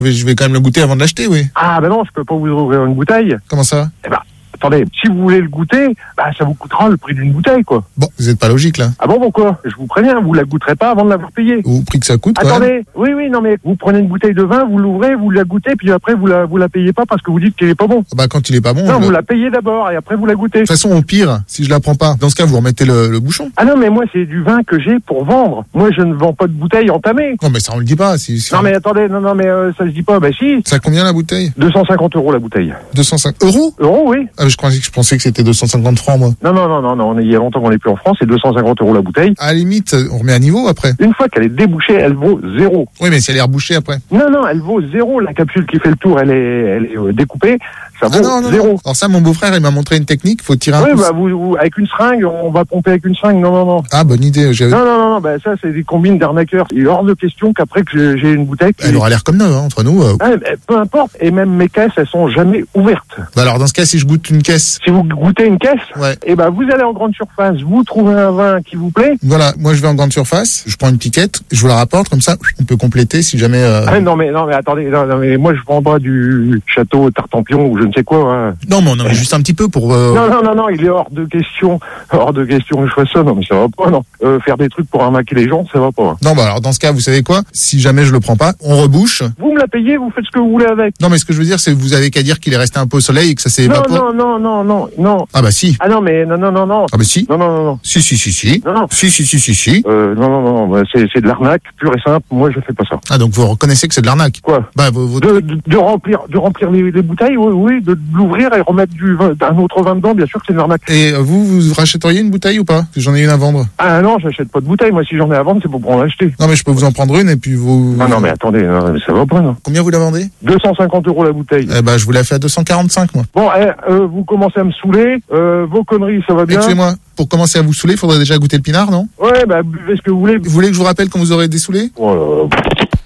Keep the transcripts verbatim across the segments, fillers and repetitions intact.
Mais je vais quand même le goûter avant de l'acheter, oui. Ah ben non, je peux pas vous ouvrir une bouteille. Comment ça? Eh ben, attendez, si vous voulez le goûter, bah ça vous coûtera le prix d'une bouteille, quoi. Bon, vous êtes pas logique, là. Ah bon, pourquoi? Je vous préviens, vous la goûterez pas avant de l'avoir payée. Au prix que ça coûte, quand Attendez, même. oui, oui, non mais vous prenez une bouteille de vin, vous l'ouvrez, vous la goûtez, puis après vous la vous la payez pas parce que vous dites qu'il est pas bon. Ah bah, quand il est pas bon... Non, je vous le- la payez d'abord et après vous la goûtez. De toute façon, au pire, si je la prends pas, dans ce cas, vous remettez le, le bouchon. Ah non, mais moi c'est du vin que j'ai pour vendre. Moi je ne vends pas de bouteille entamée. Non, mais ça, on le dit pas. Si, si Non on- mais attendez, non, non mais euh, ça se dit pas, bah si. Ça combien, la bouteille? deux cent cinquante euros la bouteille. deux cent cinq euros? Euros, oui. Ah, je croyais que je pensais que c'était deux cent cinquante francs, moi. Non, non, non, non, non, il y a longtemps qu'on n'est plus en France, c'est deux cent cinquante euros la bouteille. À la limite, on remet à niveau après. Une fois qu'elle est débouchée, elle vaut zéro. Oui, mais si elle est rebouchée après. Non, non, elle vaut zéro. La capsule qui fait le tour, elle est, elle est euh, découpée. Ça vaut Ah non, non, zéro. non. Alors ça, mon beau-frère, il m'a montré une technique. Faut tirer un Oui, coup. bah, vous, vous- avec une seringue, on va pomper avec une seringue. Non, non, non. Ah, bonne idée. J'ai- Non, non, non, non, bah, ça, c'est des combines d'arnaqueurs. Il est hors de question qu'après que j'ai- j'ai une bouteille. qui- Elle aura l'air comme neuve, hein, entre nous. euh. Ah, bah, peu importe. Et même mes caisses, elles sont jamais ouvertes. Bah alors, dans ce cas, si je goûte une caisse, Si vous goûtez une caisse, ouais. et ben, vous allez en grande surface, vous trouvez un vin qui vous plaît. Voilà, moi je vais en grande surface, je prends une tiquette, je vous la rapporte, comme ça, on peut compléter si jamais... euh, Ah, non, mais, non, mais attendez, non, non, mais moi, je vends pas du château Tartampion ou je ne sais quoi, hein. Non, mais on en met juste un petit peu pour... euh, Non, non, non, non, il est hors de question, hors de question que je fasse ça, non, mais ça va pas, non. Euh, faire des trucs pour arnaquer les gens, ça va pas. Non, bah alors dans ce cas, vous savez quoi? Si jamais je le prends pas, on rebouche. Vous me la payez, vous faites ce que vous voulez avec. Non, mais ce que je veux dire, c'est que vous avez qu'à dire qu'il est resté un peu au soleil et que ça s'est Non, évaporé. non, non, non, non, non. Ah bah si. Ah non, mais non, non, non, non. Ah bah si. Non, non, non, non. Si, si, si, si. Non, non. Si, si, si, si, si. Euh, non, non, non, non, bah, c'est, c'est de l'arnaque, pure et simple. Moi, je fais pas ça. Ah, donc vous reconnaissez que c'est de l'arnaque. Quoi? Bah, vos, vos- De, de, de remplir, de remplir les, les bouteilles, oui, oui, de, de l'ouvrir et remettre du vin, un autre vin dedans, bien sûr que c'est de l'arnaque. Et euh, vous, vous rachèteriez une bouteille ou pas? Parce que j'en ai une à vendre. Ah non, j'achète pas de bouteille. Moi, si j'en ai à vendre, c'est pour en acheter. Non, mais je peux vous en prendre une et puis vous... Ah non, mais attendez, non, mais ça va pas, non. Combien vous la vendez? deux cent cinquante euros la bouteille. Eh bah, je vous la fais à deux cent quarante-cinq, moi. Bon, eh, euh, vous commencez à me saouler. Euh, vos conneries, ça va bien. Excusez-moi, pour commencer à vous saouler, il faudrait déjà goûter le pinard, non? Ouais, bah, buvez ce que vous voulez. Vous voulez que je vous rappelle quand vous aurez dessoulé? Oh là là.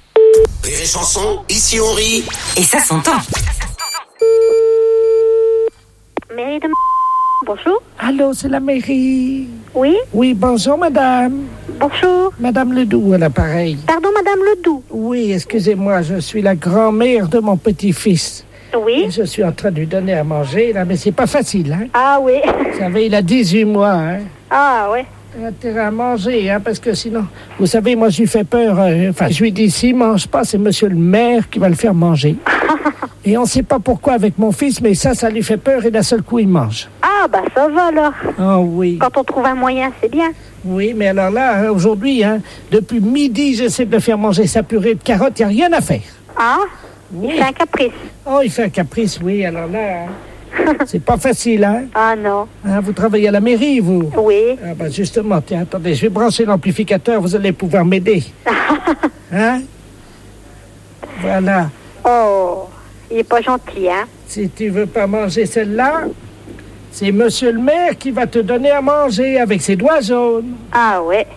Rire et chanson, ici on rit. Et ça s'entend. Mairie de... Bonjour. Allô, c'est la mairie. Oui, Oui, bonjour, madame. bonjour. Madame Ledoux à l'appareil. Pardon, Madame Ledoux. Oui, excusez-moi, je suis la grand-mère de mon petit-fils. Oui. Et je suis en train de lui donner à manger, là, mais c'est pas facile, hein. Ah oui. Vous savez, il a dix-huit mois, hein. Ah ouais. Il a intérêt à manger, hein, parce que sinon... Vous savez, moi, je lui fais peur. euh, Enfin, je lui dis, s'il mange pas, c'est monsieur le maire qui va le faire manger. Et on sait pas pourquoi avec mon fils, mais ça, ça lui fait peur et d'un seul coup, il mange. Ah bah ça va alors. Ah oui. Quand on trouve un moyen, c'est bien. Oui, mais alors là, hein, aujourd'hui, hein, depuis midi, j'essaie de le faire manger sa purée de carottes, il n'y a rien à faire. Ah, Oui. il fait un caprice. Oh, il fait un caprice, oui, alors là, hein, c'est pas facile, hein. Ah non. Hein, vous travaillez à la mairie, vous? Oui. Ah bah justement, tiens, attendez, je vais brancher l'amplificateur, vous allez pouvoir m'aider. Hein? Voilà. Oh, il est pas gentil, hein. Si tu veux pas manger celle-là, c'est monsieur le maire qui va te donner à manger avec ses doigts jaunes. Ah ouais.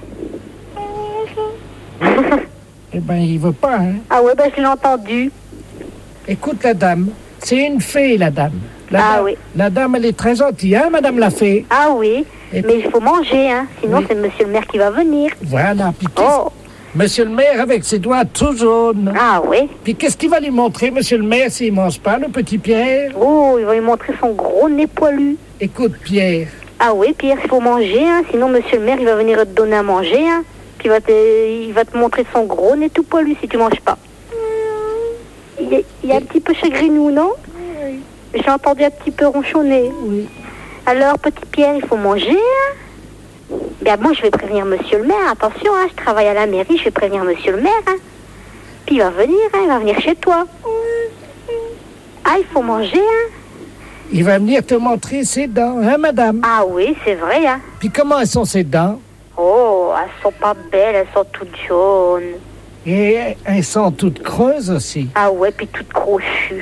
Eh ben, il veut pas, hein. Ah ouais, bah je l'ai entendu. Écoute, la dame, c'est une fée, la dame. La Ah dame, oui. La dame, elle est très gentille, hein, madame la fée? Ah oui. Et Mais il faut manger, hein. Sinon, Oui. c'est monsieur le maire qui va venir. Voilà, puis qu'est-ce- Oh. monsieur le maire avec ses doigts tout jaunes. Ah ouais. Puis qu'est-ce qu'il va lui montrer, monsieur le maire, s'il mange pas, le petit Pierre? Oh, il va lui montrer son gros nez poilu. Écoute, Pierre, Ah oui, Pierre, il faut manger, hein. Sinon, monsieur le maire, il va venir te donner à manger, hein. Puis il va te, il va te montrer son gros nez tout poilu si tu manges pas. Il est, il est un petit peu chagrinou, non? J'ai entendu un petit peu ronchonner. oui. Alors, petit Pierre, il faut manger, hein. Bien, moi, je vais prévenir monsieur le maire. Attention, hein, je travaille à la mairie, je vais prévenir monsieur le maire, hein. Puis il va venir, hein, il va venir chez toi. Ah, il faut manger, hein. Il va venir te montrer ses dents, hein, madame? Ah oui, c'est vrai, hein. Puis comment elles sont ses dents? Oh, elles sont pas belles, elles sont toutes jaunes. Et elles sont toutes creuses aussi. Ah ouais, puis toutes crochues.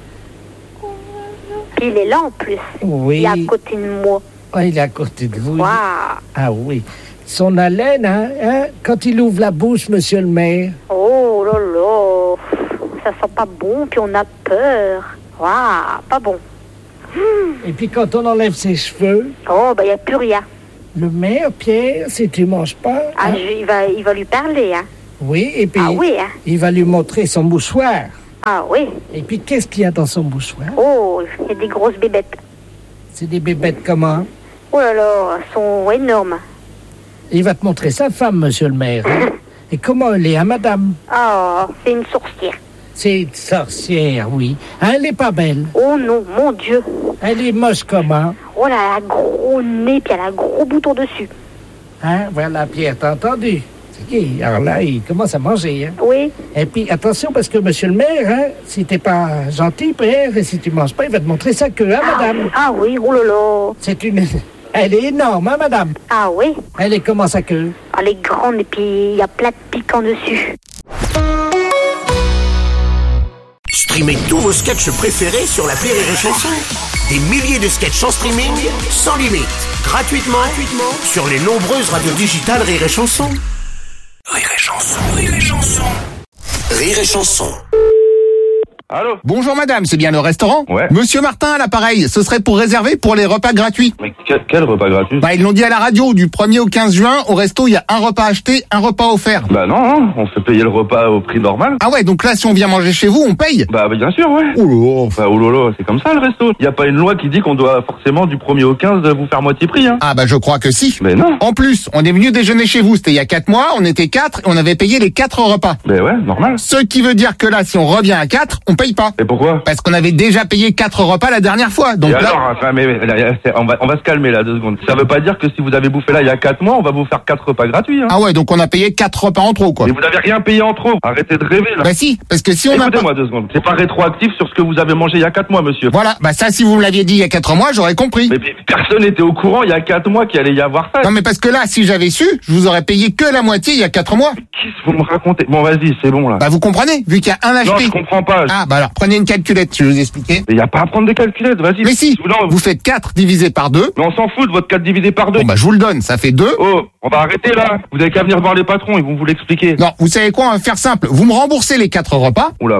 Puis il est là en plus. Oui. Il est à côté de moi. Ah, il est à côté de vous. Waouh. Ah oui. Son haleine, hein, hein, quand il ouvre la bouche, monsieur le maire. Oh là là. Ça sent pas bon, puis on a peur. Waouh, pas bon. Et puis quand on enlève ses cheveux, Oh, bah il n'y a plus rien. le maire, Pierre, si tu manges pas, Ah, hein, je- il, va, il va lui parler, hein. oui, et puis Ah oui, hein. il va lui montrer son mouchoir. Ah oui. Et puis, qu'est-ce qu'il y a dans son mouchoir? Oh, il y a des grosses bébêtes. C'est des bébêtes comment? Oh là là, elles sont énormes. Il va te montrer sa femme, monsieur le maire. Hein? Et comment elle est, hein, madame? Ah, c'est une sorcière. C'est une sorcière, oui. Hein, elle est pas belle. Oh non, mon Dieu. Elle est moche comment? Oh là, elle a gros nez, puis elle a un gros bouton dessus. Hein, voilà, Pierre, t'as entendu? C'est qui? Alors là, il commence à manger, hein? Oui. Et puis, attention, parce que monsieur le maire, hein, si t'es pas gentil, Pierre, et si tu manges pas, il va te montrer sa queue, hein, madame? Ah oui, oh là là. C'est une... Elle est énorme, hein, madame? Ah oui. Elle est comment, sa queue? Elle est grande, et puis il y a plein de piquants dessus. Streamez tous vos sketchs préférés sur l'appli Rire et Chanson. Des milliers de sketchs en streaming, sans limite, gratuitement, gratuitement sur les nombreuses radios digitales Rire et Chanson. Rire et Chanson, Rire et Chanson. Rire et Chanson. Allô? Bonjour madame, c'est bien le restaurant? Ouais. Monsieur Martin à l'appareil, ce serait pour réserver pour les repas gratuits. Mais quel, quel repas gratuit? Bah ils l'ont dit à la radio, du premier au quinze juin, au resto il y a un repas acheté, un repas offert. Bah non, non, on fait payer le repas au prix normal. Ah ouais, donc là si on vient manger chez vous, on paye? Bah bien sûr, ouais. Oh là. Bah oh lolo, c'est comme ça le resto. Y a pas une loi qui dit qu'on doit forcément du premier au quinze vous faire moitié prix, hein? Ah bah je crois que si. Mais non. En plus, on est venu déjeuner chez vous, c'était il y a quatre mois, on était quatre et on avait payé les quatre repas. Bah ouais, normal. Ce qui veut dire que là, si on revient à quatre, on paye pas. Et pourquoi? Parce qu'on avait déjà payé quatre repas la dernière fois. Donc Et là... alors, enfin, mais, mais, là, c'est- on va, on va se calmer là deux secondes. Ça veut pas dire que si vous avez bouffé là il y a quatre mois, on va vous faire quatre repas gratuits, hein? Ah ouais, donc on a payé quatre repas en trop, quoi. Mais vous avez rien payé en trop. Arrêtez de rêver là. Bah si, parce que si on a pas... Écoutez-moi deux secondes. C'est pas rétroactif sur ce que vous avez mangé il y a quatre mois, monsieur. Voilà, bah ça, si vous me l'aviez dit il y a quatre mois, j'aurais compris. Mais, mais personne n'était au courant il y a quatre mois qu'il allait y avoir ça. Non mais parce que là, si j'avais su, je vous aurais payé que la moitié il y a quatre mois. Qu'est-ce que vous me racontez? Bon, vas-y, c'est bon là. Bah vous comprenez, vu qu'il y a un non, acheté. je comprends pas. Ah bah alors, prenez une calculette, je vais vous expliquer. Il y a pas à prendre des calculettes, vas-y. Mais si, Non, vous faites quatre divisé par deux. mais on s'en fout de votre quatre divisé par deux. Bon bah je vous le donne, ça fait deux. Oh, on va arrêter là. Vous avez qu'à venir voir les patrons, ils vont vous l'expliquer. Non, vous savez quoi, on va faire simple. Vous me remboursez les quatre repas. Oula.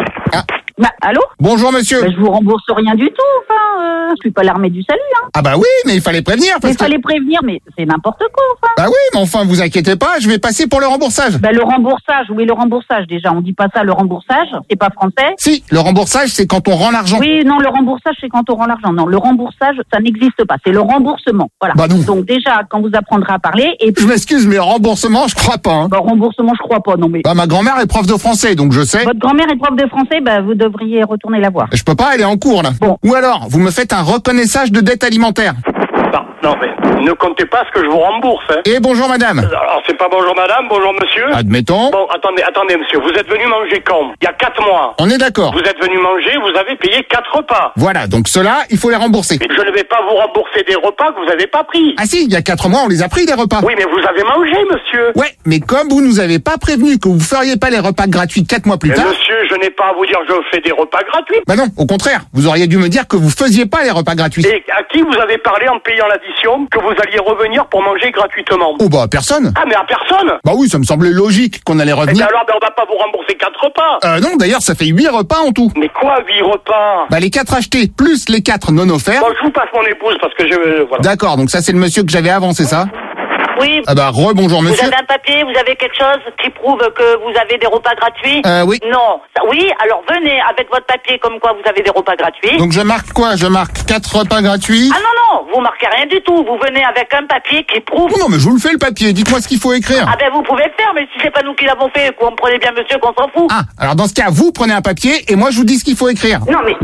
Bah, allô? Bonjour monsieur. Bah, je vous rembourse rien du tout, enfin, euh, je suis pas l'armée du salut, hein. Ah bah oui, mais il fallait prévenir. Mais Parce il que... fallait prévenir, mais c'est n'importe quoi, enfin. Bah oui, mais enfin, vous inquiétez pas, je vais passer pour le remboursage. Bah, le remboursage, oui, le remboursage, déjà, on dit pas ça, le remboursage, c'est pas français. Si, le remboursage, c'est quand on rend l'argent. Oui, non, le remboursage, c'est quand on rend l'argent. Non, le remboursage, ça n'existe pas, c'est le remboursement, voilà. Bah non. Donc, déjà, quand vous apprendrez à parler, et puis, Je m'excuse, mais remboursement, je crois pas. Hein. bah, remboursement, je crois pas, non, mais. Bah ma grand-mère est prof de français, donc je sais. Votre grand-mère est prof de français, bah, vous devriez retourner la voir. Je peux pas, elle est en cours là. Bon. Ou alors, vous me faites un reconnaissage de dette alimentaire. Non, non, mais ne comptez pas ce que je vous rembourse. Hein. Et bonjour madame. Alors, c'est pas bonjour madame, bonjour monsieur. Admettons. Bon, attendez, attendez monsieur, vous êtes venu manger quand? Il y a quatre mois. On est d'accord. Vous êtes venu manger, vous avez payé quatre repas. Voilà, donc ceux-là, il faut les rembourser. Mais je ne vais pas vous rembourser des repas que vous n'avez pas pris. Ah si, il y a quatre mois, on les a pris les repas. Oui, mais vous avez mangé, monsieur. Ouais, mais comme vous nous avez pas prévenu que vous feriez pas les repas gratuits quatre mois plus Mais tard... monsieur, je n'ai pas à vous dire que je fais des repas gratuits. Bah non, au contraire, vous auriez dû me dire que vous faisiez pas les repas gratuits. Et à qui vous avez parlé en payant l'addition que vous alliez revenir pour manger gratuitement? Oh bah personne. Ah, mais à personne. Bah oui, ça me semblait logique qu'on allait Et revenir. alors, ben, on va pas vous rembourser quatre repas. Euh non, d'ailleurs, ça fait huit repas en tout. Mais quoi, huit repas? Bah les quatre achetés plus les quatre non offerts. Bon, je vous passe mon épouse parce que je... euh, voilà. D'accord, donc ça c'est le monsieur que j'avais avant, c'est ça? Oui. Ah bah rebonjour Vous monsieur. avez un papier, vous avez quelque chose qui prouve que vous avez des repas gratuits? Euh oui. Non. Ça- Oui, alors venez avec votre papier comme quoi vous avez des repas gratuits. Donc je marque quoi? Je marque quatre repas gratuits. Ah non, non, vous marquez rien du tout. Vous venez avec un papier qui prouve... Oh non mais je vous le fais le papier, dites-moi ce qu'il faut écrire. Ah ben vous pouvez le faire, mais si c'est pas nous qui l'avons fait, comprenez bien monsieur qu'on s'en fout. Ah, alors dans ce cas, vous prenez un papier et moi je vous dis ce qu'il faut écrire. Non mais...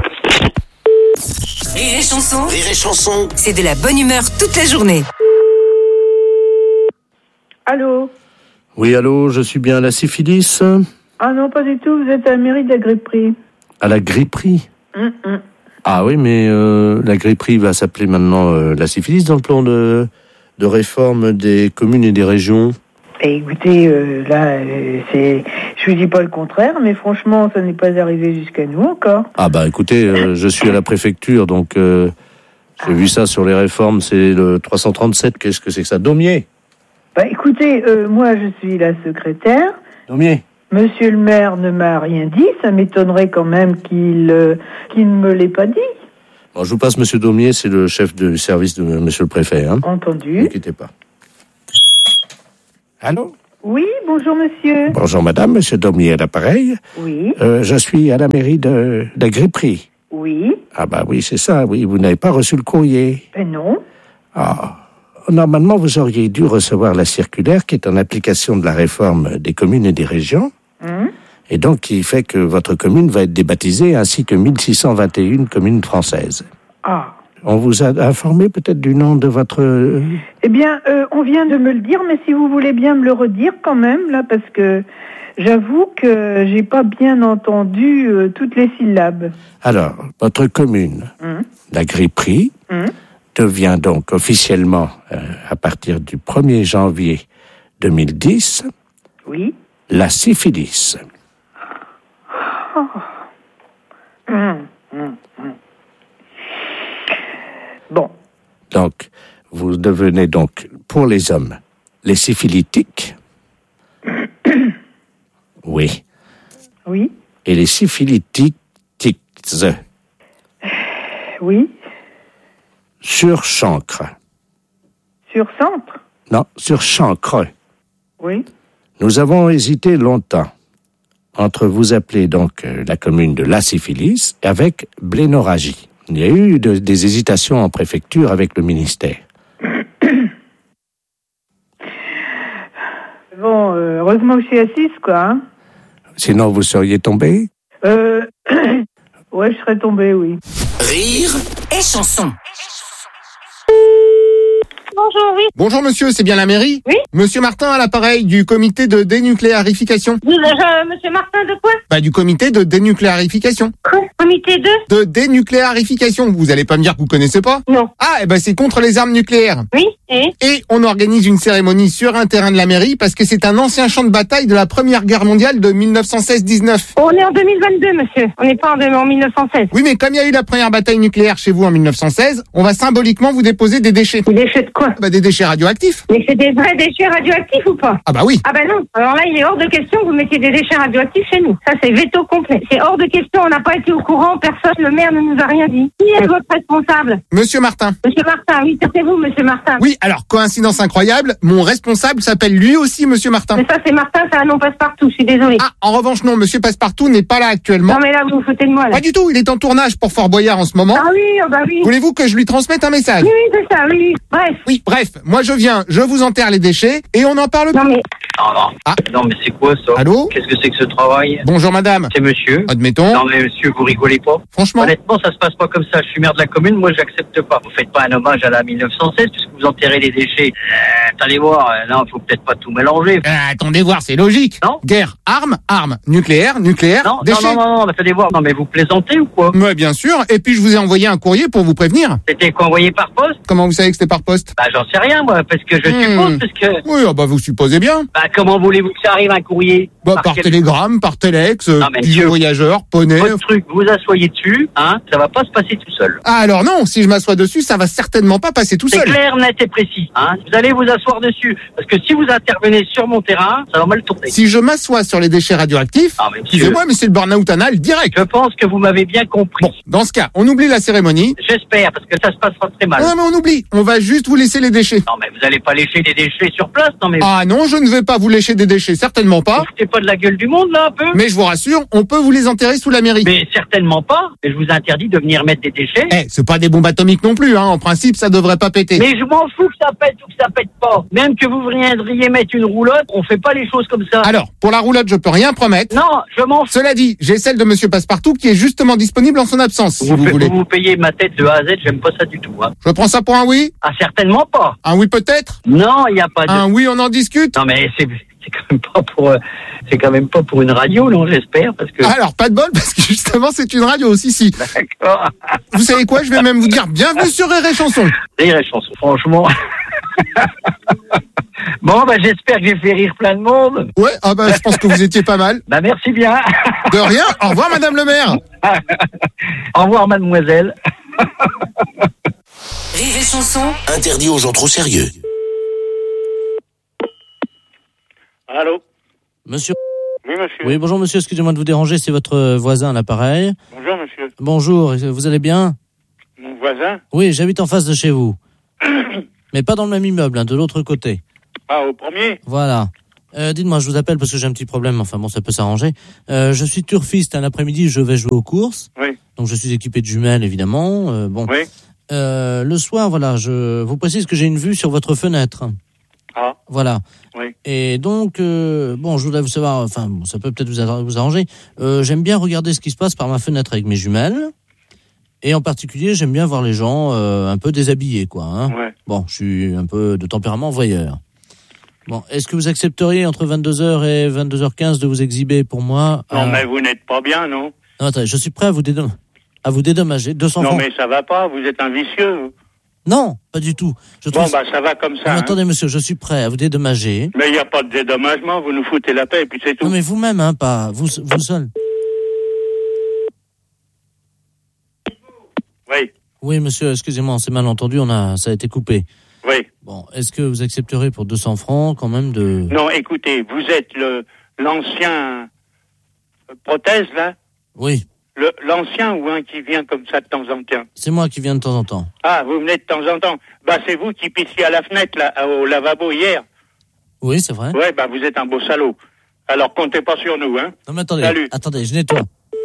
Rire et Chanson, Rire et Chanson. c'est de la bonne humeur toute la journée. Allô? Oui, allô, je suis bien à la syphilis? Ah non, pas du tout, vous êtes à la mairie de la Gripperie. À la gripperie? Hum, hum. Ah oui, mais euh, la gripperie va s'appeler maintenant euh, la syphilis dans le plan de, de réforme des communes et des régions. Et écoutez, euh, là, euh, c'est, je vous dis pas le contraire, mais franchement, ça n'est pas arrivé jusqu'à nous encore. Ah bah écoutez, euh, je suis à la préfecture, donc euh, j'ai vu ça sur les réformes, c'est le trois cent trente-sept, qu'est-ce que c'est que ça? Daumier? Bah écoutez, euh, moi je suis la secrétaire. Daumier? Monsieur le maire ne m'a rien dit, ça m'étonnerait quand même qu'il, euh, qu'il ne me l'ait pas dit. Bon, je vous passe Monsieur Daumier, c'est le chef du service de Monsieur le préfet. Hein. Entendu. Ne quittez pas. Allô? Oui, bonjour monsieur. Bonjour madame, monsieur Daumier à l'appareil. Oui. Euh, je suis à la mairie de, de Gripperie. Oui. Ah bah oui, c'est ça, oui, vous n'avez pas reçu le courrier. Ben non. Ah, normalement vous auriez dû recevoir la circulaire qui est en application de la réforme des communes et des régions. Hum. Et donc qui fait que votre commune va être débaptisée ainsi que mille six cent vingt et une communes françaises. Ah. On vous a informé peut-être du nom de votre... Eh bien, euh, on vient de me le dire, mais si vous voulez bien me le redire quand même, là, parce que j'avoue que j'ai pas bien entendu euh, toutes les syllabes. Alors, votre commune, Hum. la Gripperie, Hum. devient donc officiellement, euh, à partir du premier janvier deux mille dix, Oui. la syphilis. Oh. Hum, hum, hum. Bon. Donc, vous devenez donc, pour les hommes, les syphilitiques. Oui. Oui. Et les syphilitiques, Oui. sur chancre. Sur centre. Non, sur chancre. Oui. Nous avons hésité longtemps entre vous appeler donc euh, la commune de la syphilis avec blénorragie. Il y a eu de- des hésitations en préfecture avec le ministère. Bon, euh, heureusement que je suis assise, quoi. Hein. Sinon, vous seriez tombé. Euh... ouais, je serais tombée, oui. Rire et chanson. Bonjour, oui. Bonjour monsieur, c'est bien la mairie? Oui. Monsieur Martin à l'appareil du comité de dénucléarification. Vous, euh, monsieur Martin, de quoi? Bah du comité de dénucléarification. Quoi? Comité de? De dénucléarification. Vous allez pas me dire que vous connaissez pas? Non. Ah, et ben c'est contre les armes nucléaires. Oui, et? Et on organise une cérémonie sur un terrain de la mairie parce que c'est un ancien champ de bataille de la Première Guerre mondiale de mille neuf cent seize dix-neuf. On est en deux mille vingt-deux, monsieur. On n'est pas en, en mille neuf cent seize. Oui, mais comme il y a eu la première bataille nucléaire chez vous en mille neuf cent seize, on va symboliquement vous déposer des déchets. Des déchets de quoi? Bah des déchets radioactifs. Mais c'est des vrais déchets radioactifs ou pas? Ah bah oui. Ah bah non. Alors là, il est hors de question que vous mettiez des déchets radioactifs chez nous. Ça, c'est veto complet. C'est hors de question. On n'a pas été au courant. Personne, le maire ne nous a rien dit. Qui est votre responsable? Monsieur Martin. Monsieur Martin, oui, c'est vous, monsieur Martin. Oui, alors, coïncidence incroyable, mon responsable s'appelle lui aussi Monsieur Martin. Mais ça, c'est Martin, c'est un nom passe-partout. Je suis désolée. Ah, en revanche, non, Monsieur Passepartout n'est pas là actuellement. Non, mais là, vous vous foutez de moi, là. Pas du tout, il est en tournage pour Fort Boyard en ce moment. Ah oui, oh bah oui. Voulez-vous que je lui transmette un message? Oui, oui, c'est ça, oui, oui. Bref. Oui, bref, moi je viens, je vous enterre les déchets et on en parle. Non, mais... Non, non. Ah. Non, mais c'est quoi ça? Allô? Qu'est-ce que c'est que ce travail? Bonjour madame. C'est monsieur. Admettons. Non, mais monsieur, vous rigolez pas? Franchement. Honnêtement, ça se passe pas comme ça. Je suis maire de la commune, moi j'accepte pas. Vous faites pas un hommage à la mille neuf cent seize puisque vous enterrez les déchets. Euh, allez voir, euh, non, faut peut-être pas tout mélanger. Euh, attendez voir, c'est logique. Non. Guerre, armes, armes. Nucléaire, nucléaire, Non, non, déchets. non, non, non, attendez voir. Non, mais vous plaisantez ou quoi? Ouais, bien sûr. Et puis je vous ai envoyé un courrier pour vous prévenir. C'était quoi, envoyé par poste? Comment vous savez que c'était par poste? Bah, j'en sais rien, moi, parce que je Hmm. suppose, parce que... Oui, ah bah vous supposez bien. Bah, comment voulez-vous que ça arrive un courrier? Bah, par quel- télégramme, par téléx, euh, Non, mais pigeon monsieur, voyageur, poney. Votre truc, vous asseyez dessus, hein, ça va pas se passer tout seul. Ah alors non, si je m'assois dessus, ça va certainement pas passer tout C'est seul. clair, net et précis, hein. Vous allez vous asseoir dessus, parce que si vous intervenez sur mon terrain, ça va mal tourner. Si je m'assois sur les déchets radioactifs, Ah, mais monsieur- excusez-moi, mais c'est le burn-out anal direct. Je pense que vous m'avez bien compris. Bon, dans ce cas, on oublie la cérémonie. J'espère, parce que ça se passera très mal. Non, mais on oublie. On va juste vous laisser les déchets. Non, mais vous allez pas lécher des déchets sur place, non, mais Ah non, je ne vais pas vous lécher des déchets, certainement vous pas. foutez pas de la gueule du monde, là, un peu? Mais je vous rassure, on peut vous les enterrer sous la mairie. Mais certainement pas. Et je vous interdis de venir mettre des déchets. Eh, c'est pas des bombes atomiques non plus, hein. En principe, ça devrait pas péter. Mais je m'en fous que ça pète ou que ça pète pas. Même que vous viendriez mettre une roulotte, on fait pas les choses comme ça. Alors, pour la roulotte, je peux rien promettre. Non, je m'en fous. Cela dit, j'ai celle de Monsieur Passepartout qui est justement disponible en son absence, si Vous, vous pa- voulez. vous vous payez ma tête de A à Z, j'aime pas ça du tout. Hein. Je prends ça pour un oui? Ah, certainement pas. Un oui peut-être? Non, il y a pas de... Un oui, on en discute? Non, mais c'est c'est quand même pas pour euh, c'est quand même pas pour une radio, non, j'espère, parce que... Alors, pas de bol, parce que justement, c'est une radio aussi, si. D'accord. Vous savez quoi? Je vais même vous dire bienvenue sur Rire et Chanson. Rire et chanson, franchement. Bon, bah j'espère que j'ai fait rire plein de monde. Ouais, ah bah, je pense que vous étiez pas mal. Bah merci bien. De rien. Au revoir, madame le maire. Au revoir, mademoiselle. Rire et chanson. Interdit aux gens trop sérieux. Allô? Monsieur. Oui, monsieur. Oui, bonjour monsieur, excusez-moi de vous déranger, c'est votre voisin à l'appareil. Bonjour, monsieur. Bonjour, vous allez bien? Mon voisin? Oui, j'habite en face de chez vous. Mais pas dans le même immeuble, hein, de l'autre côté. Ah, au premier? Voilà. Euh, dites-moi, je vous appelle parce que j'ai un petit problème. Enfin bon, ça peut s'arranger. Euh, je suis turfiste. Un après-midi, je vais jouer aux courses. Oui. Donc je suis équipé de jumelles, évidemment. Euh, bon. Oui. Euh, le soir, voilà, je vous précise que j'ai une vue sur votre fenêtre. Ah. Voilà. Oui. Et donc, euh, bon, je voudrais vous savoir, enfin, bon, ça peut peut-être vous, arra- vous arranger. Euh, j'aime bien regarder ce qui se passe par ma fenêtre avec mes jumelles. Et en particulier, j'aime bien voir les gens euh, un peu déshabillés, quoi. Hein. Ouais. Bon, je suis un peu de tempérament voyeur. Bon, est-ce que vous accepteriez entre vingt-deux heures et vingt-deux heures quinze de vous exhiber pour moi? Non, à... mais vous n'êtes pas bien, non? Non, attendez, je suis prêt à vous, dédom... à vous dédommager. deux cents Non, francs. mais ça va pas, vous êtes un vicieux. vous. Non, pas du tout. Je Bon, trouve... bah, ça va comme ça. Non, hein. attendez, monsieur, je suis prêt à vous dédommager. Mais il n'y a pas de dédommagement, vous nous foutez la paix et puis c'est tout. Non, mais vous-même, hein, pas vous, vous seul. Oui, Oui, monsieur, excusez-moi, on s'est mal entendu, on a, ça a été coupé. oui. Bon, est-ce que vous accepterez pour deux cents francs quand même de... Non, écoutez, vous êtes le l'ancien euh, prothèse, là? Oui, Le, l'ancien ou un qui vient comme ça de temps en temps? c'est moi qui viens de temps en temps. Ah, vous venez de temps en temps. Bah, c'est vous qui pissiez à la fenêtre, là, au lavabo hier. Oui, c'est vrai. Ouais, bah, vous êtes un beau salaud. Alors, comptez pas sur nous, hein. Non, mais attendez, Salut. attendez, je nettoie.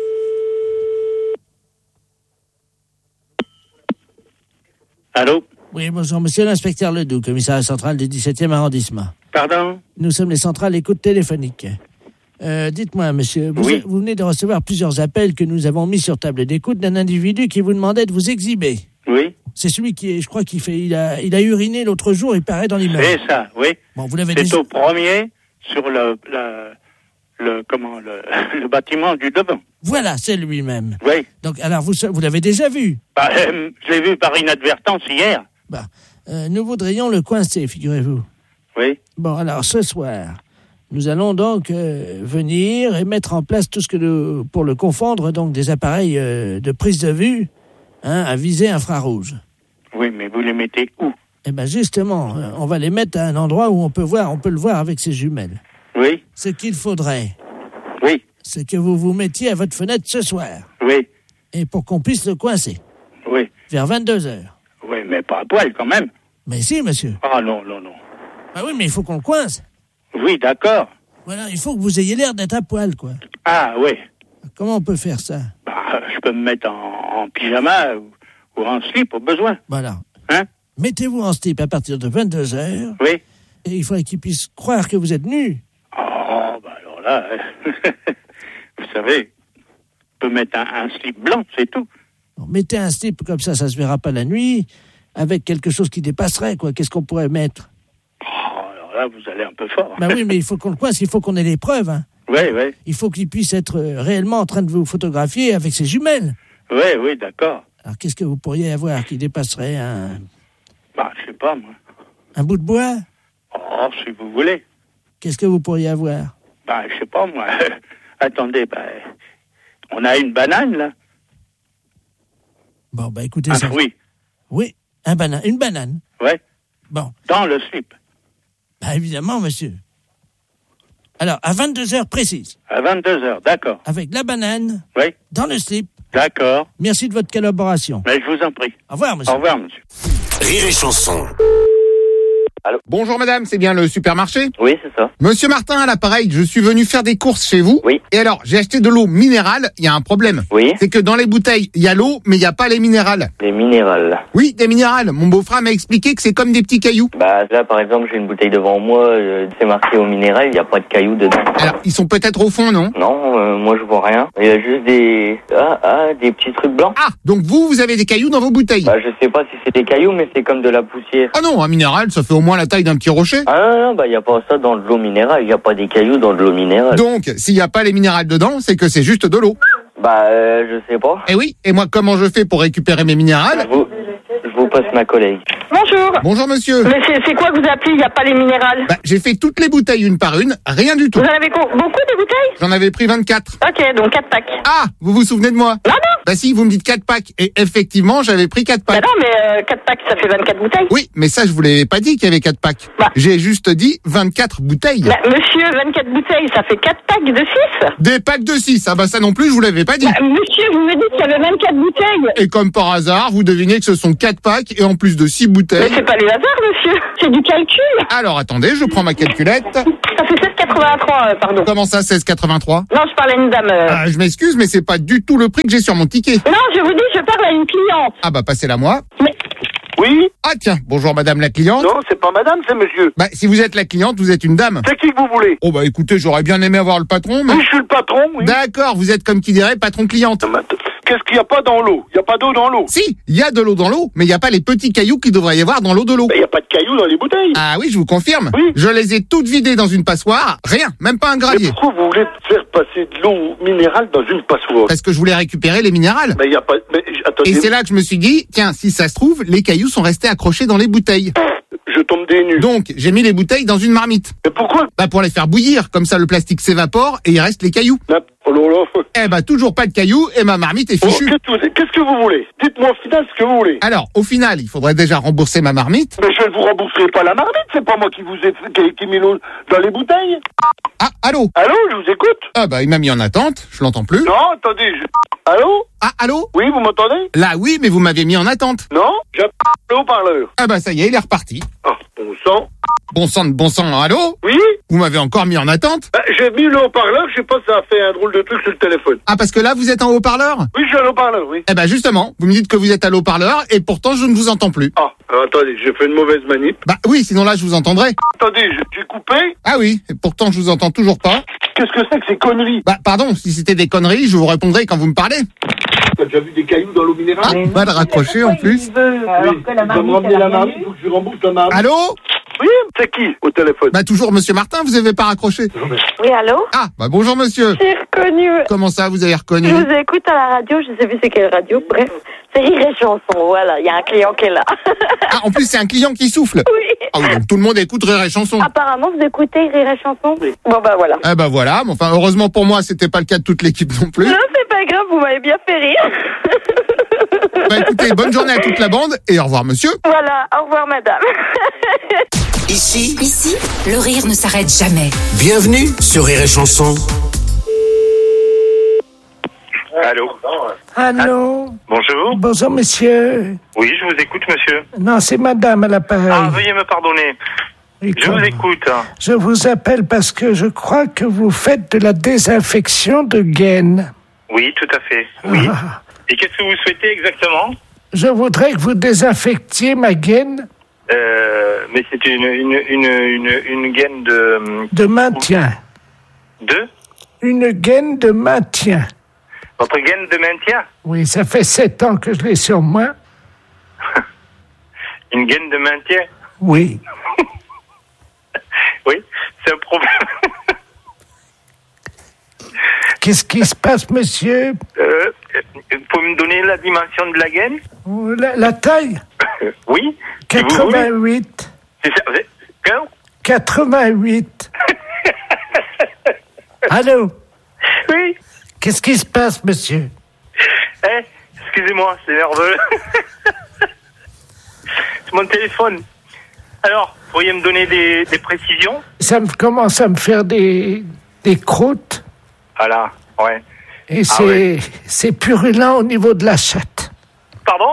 Allô? Oui, bonjour, monsieur l'inspecteur Ledoux, commissariat central du dix-septième arrondissement. Pardon? Nous sommes les centrales écoute téléphonique. Euh, dites-moi, monsieur, vous, Oui. vous venez de recevoir plusieurs appels que nous avons mis sur table d'écoute d'un individu qui vous demandait de vous exhiber. Oui. C'est celui qui est, je crois qu'il fait, il a, il a uriné l'autre jour, il paraît dans l'immeuble. C'est ça, oui. Bon, vous l'avez C'est déjà... au premier, sur le, la- le, comment, le, le bâtiment du devant. Voilà, c'est lui-même. Oui. Donc, alors, vous, vous l'avez déjà vu. Bah, euh, je l'ai vu par inadvertance hier. Bah, euh, nous voudrions le coincer, figurez-vous. Oui. Bon, alors, ce soir, nous allons donc euh, venir et mettre en place tout ce que nous, pour le confondre, donc des appareils euh, de prise de vue, hein, à visée infrarouge. Oui, mais vous les mettez où? Eh ben justement, euh, on va les mettre à un endroit où on peut voir, on peut le voir avec ses jumelles. Oui. Ce qu'il faudrait, Oui. c'est que vous vous mettiez à votre fenêtre ce soir, Oui. et pour qu'on puisse le coincer, Oui. vers vingt-deux heures. Oui, mais pas à poil quand même. Mais si, monsieur. Ah non, non, non. Bah oui, mais il faut qu'on le coince. Oui, d'accord. Voilà, il faut que vous ayez l'air d'être à poil, quoi. Ah oui. Comment on peut faire ça? Bah, je peux me mettre en, en pyjama ou, ou en slip au besoin. Voilà. Hein? Mettez-vous en slip à partir de vingt-deux heures. Oui. Et il faudrait qu'il puisse croire que vous êtes nu. Oh, bah alors là, vous savez, je peux mettre un, un slip blanc, c'est tout. Bon, mettez un slip comme ça, ça se verra pas la nuit, avec quelque chose qui dépasserait, quoi. Qu'est-ce qu'on pourrait mettre? Oh, alors là, vous allez un peu fort. Bah oui, mais il faut qu'on le coince, il faut qu'on ait les preuves, hein. Oui, oui. Il faut qu'il puisse être euh, réellement en train de vous photographier avec ses jumelles. Oui, oui, d'accord. Alors qu'est-ce que vous pourriez avoir qui dépasserait un, Bah, je sais pas, moi. un bout de bois? Oh, si vous voulez. Qu'est-ce que vous pourriez avoir? Bah, je sais pas, moi. Attendez, bah, on a une banane, là. Bon, bah écoutez Un ça. fruit. Oui, un banane, une banane. Ouais. Bon. Dans le slip. Bah évidemment, monsieur. Alors, à vingt-deux heures précises. À vingt-deux heures, d'accord. Avec la banane. Oui. Dans le slip. D'accord. Merci de votre collaboration. Mais je vous en prie. Au revoir, monsieur. Au revoir, monsieur. Rire et chanson. Allô. Bonjour madame, c'est bien le supermarché? Oui, c'est ça. Monsieur Martin à l'appareil, je suis venu faire des courses chez vous. Oui. Et alors, j'ai acheté de l'eau minérale, il y a un problème. Oui. C'est que dans les bouteilles, il y a l'eau, mais il n'y a pas les minérales. Les minérales. Oui, des minérales. Mon beau-frère m'a expliqué que c'est comme des petits cailloux. Bah là, par exemple, j'ai une bouteille devant moi, euh, c'est marqué au minéral, il n'y a pas de cailloux dedans. Alors, ils sont peut-être au fond, non? Non, euh, moi je vois rien. Il y a juste des... Ah, ah, des petits trucs blancs. Ah, donc vous, vous avez des cailloux dans vos bouteilles? Bah je sais pas si c'est des cailloux, mais c'est comme de la poussière. Ah non, un minéral, ça fait au moins la taille d'un petit rocher. Ah non, non, bah il n'y a pas ça dans de l'eau minérale, il n'y a pas des cailloux dans de l'eau minérale. Donc, s'il n'y a pas les minérales dedans, c'est que c'est juste de l'eau. Bah euh, je sais pas. Eh oui, et moi, comment je fais pour récupérer mes minérales? Je vous, je vous passe ma collègue. Bonjour. Bonjour monsieur. Mais c'est c'est quoi que vous appelez, il n'y a pas les minérales? Bah, j'ai fait toutes les bouteilles une par une, rien du tout. Vous en avez co- beaucoup de bouteilles? J'en avais pris vingt-quatre. Ok, donc quatre packs. Ah, vous vous souvenez de moi? Non, non. Bah si, vous me dites quatre packs. Et effectivement, j'avais pris quatre Bah packs. non, mais euh, quatre packs, ça fait vingt-quatre bouteilles. Oui, mais ça, je vous l'avais pas dit qu'il y avait quatre packs. Bah. J'ai juste dit vingt-quatre bouteilles. Bah, monsieur, vingt-quatre bouteilles, ça fait quatre packs de six. Des packs de six. Ah bah ça non plus, je vous l'avais pas dit. Bah, monsieur, vous me dites qu'il y avait vingt-quatre bouteilles. Et comme par hasard, vous devinez que ce sont quatre packs et en plus de six Mais bouteilles. c'est pas les hasards, monsieur. C'est du calcul. Alors attendez, je prends ma calculette. Ça fait sept quatre-vingt-trois, euh, pardon. Comment ça, seize quatre-vingt-trois? Non, je parle à une dame. Euh... Ah, je m'excuse, mais c'est pas du tout le prix que j'ai sur mon ticket. Non, je vous dis, je parle à une cliente. Ah bah, passez-la moi. Mais... Oui. Ah tiens, bonjour madame la cliente. Non, c'est pas madame, c'est monsieur. Bah, si vous êtes la cliente, vous êtes une dame. C'est qui que vous voulez? Oh bah écoutez, j'aurais bien aimé avoir le patron, mais... Oui, je suis le patron, oui. D'accord, vous êtes comme qui dirait patron-cliente. Qu'est-ce qu'il n'y a pas dans l'eau? Il n'y a pas d'eau dans l'eau? Si, il y a de l'eau dans l'eau, mais il n'y a pas les petits cailloux qu'il devrait y avoir dans l'eau de l'eau. Il n'y a pas de cailloux dans les bouteilles. Ah oui, je vous confirme. Oui. Je les ai toutes vidées dans une passoire, rien, même pas un gravier. Mais pourquoi vous voulez faire passer de l'eau minérale dans une passoire? Parce que je voulais récupérer les minérales. Mais il n'y a pas... Mais, attendez... Et c'est là que je me suis dit, tiens, si ça se trouve, les cailloux sont restés accrochés dans les bouteilles. Je tombe des nues. Donc, j'ai mis les bouteilles dans une marmite. Mais pourquoi? Bah pour les faire bouillir, comme ça le plastique s'évapore et il reste les cailloux. Oh là là. Eh bah toujours pas de cailloux et ma marmite est fichue. Oh, qu'est-ce que vous voulez? Dites-moi au final ce que vous voulez. Alors, au final, il faudrait déjà rembourser ma marmite. Mais je ne vous rembourserai pas la marmite, c'est pas moi qui vous ai qui, qui mis l'eau dans les bouteilles. Ah, allô? Allô, je vous écoute. Ah bah il m'a mis en attente, je l'entends plus. Non, attendez, je... Allô? Ah, allô? Oui, vous m'entendez? Là oui, mais vous m'aviez mis en attente. Non, j'ai le haut-parleur. Ah bah ça y est, il est reparti. Ah, bon sang. Bon sang de bon sang, allô? Oui? Vous m'avez encore mis en attente? Bah, j'ai mis le haut-parleur, je sais pas si ça a fait un drôle de truc sur le téléphone. Ah, parce que là, vous êtes en haut-parleur? Oui, je suis à haut-parleur, oui. Eh ben justement, vous me dites que vous êtes à l'haut-parleur et pourtant je ne vous entends plus. Ah, alors, attendez, j'ai fait une mauvaise manip. Bah oui, sinon là je vous entendrai. Attendez, j'ai coupé. Ah oui, et pourtant je vous entends toujours pas. Qu'est-ce que c'est que ces conneries? Bah pardon, si c'était des conneries, je vous répondrai quand vous me parlez. T'as déjà vu des cailloux dans l'eau minérale? Ah, mal raccroché en plus. Veut, alors oui, que la il va me ramener la marmite, il faut que je lui rembourse la marmite. Allô? Oui, c'est qui au téléphone? Bah toujours Monsieur Martin, vous avez pas raccroché. Oui, allô? Ah, bah bonjour monsieur. J'ai reconnu. Comment ça, vous avez reconnu? Je vous écoute à la radio, je sais plus c'est quelle radio, bref. C'est Rire et Chanson, voilà, il y a un client qui est là. Ah, en plus c'est un client qui souffle. Oui. Ah oui, donc tout le monde écoute Rire et Chanson. Apparemment, vous écoutez Rire et Chanson? Oui. Bon, bah voilà. Eh bah voilà, mais enfin heureusement pour moi, c'était pas le cas de toute l'équipe non plus. Non, c'est pas grave, vous m'avez bien fait rire. Bah écoutez, bonne journée à toute la bande et au revoir monsieur. Voilà, au revoir madame. Ici, Ici, le rire ne s'arrête jamais. bienvenue sur Rire et Chanson. Allô? Allô? Bonjour. Bonjour, monsieur. Oui, je vous écoute, monsieur. Non, c'est madame à l'appareil. Ah, veuillez me pardonner. Oui, Je comme- vous écoute. Je vous appelle parce que je crois que vous faites de la désinfection de gaines. Oui, tout à fait. Oui. Ah. Et qu'est-ce que vous souhaitez exactement? Je voudrais que vous désinfectiez ma gaine euh, Mais c'est une, une, une, une, une gaine de... de maintien. De Une gaine de maintien. Votre gaine de maintien? Oui, ça fait sept ans que je l'ai sur moi. Une gaine de maintien? Oui. Oui, c'est un problème. Qu'est-ce qui se passe, monsieur? Euh, vous pouvez me donner la dimension de la gaine? La, la taille? Oui. si vous voulez. quatre-vingt-huit. C'est ça. vous êtes- Quand quatre-vingt-huit. Allô? Oui. Qu'est-ce qui se passe, monsieur? Eh, excusez-moi, c'est nerveux. C'est mon téléphone. Alors, pourriez me donner des, des précisions? Ça me commence à me faire des, des croûtes Voilà, ouais. et Ah c'est ouais. c'est purulent au niveau de la chatte. Pardon?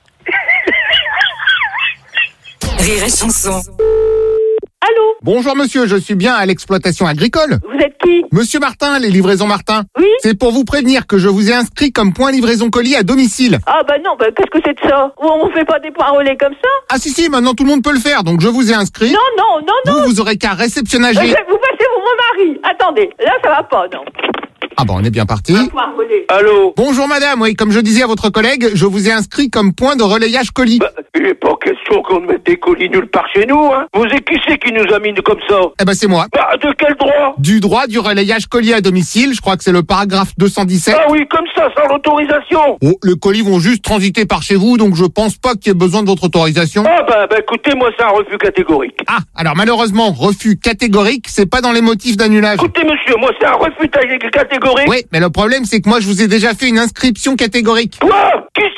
Rire et Chanson. Allô? Bonjour monsieur, je suis bien à l'exploitation agricole. Vous êtes qui? Monsieur Martin, les livraisons Martin. Oui? C'est pour vous prévenir que je vous ai inscrit comme point livraison colis à domicile. Ah bah non, bah qu'est-ce que c'est de ça? On fait pas des points relais comme ça? Ah si si, maintenant tout le monde peut le faire, donc je vous ai inscrit. Non, non, non, non. Vous, vous aurez qu'à réceptionnager. Euh, Vous passez pour mon mari. Attendez, là ça va pas, non. Ah bon, on est bien parti. Point relais. Allô? Bonjour madame, oui, comme je disais à votre collègue, je vous ai inscrit comme point de relayage colis. Bah, il n'est pas question qu'on mette des colis nulle part chez nous, hein. Vous et qui c'est qui nous a mis comme ça? Eh ben c'est moi. Bah, de quel droit? Du droit du relayage colis à domicile, je crois que c'est le paragraphe deux cent dix-sept. Ah oui, comme ça, sans l'autorisation. Oh, les colis vont juste transiter par chez vous, donc je pense pas qu'il y ait besoin de votre autorisation. Ah bah, bah écoutez, moi c'est un refus catégorique. Ah, alors malheureusement, refus catégorique, c'est pas dans les motifs d'annulage. Écoutez monsieur, moi c'est un refus catégorique. Oui, mais le problème c'est que moi je vous ai déjà fait une inscription catégorique. Quoi? Qui c'est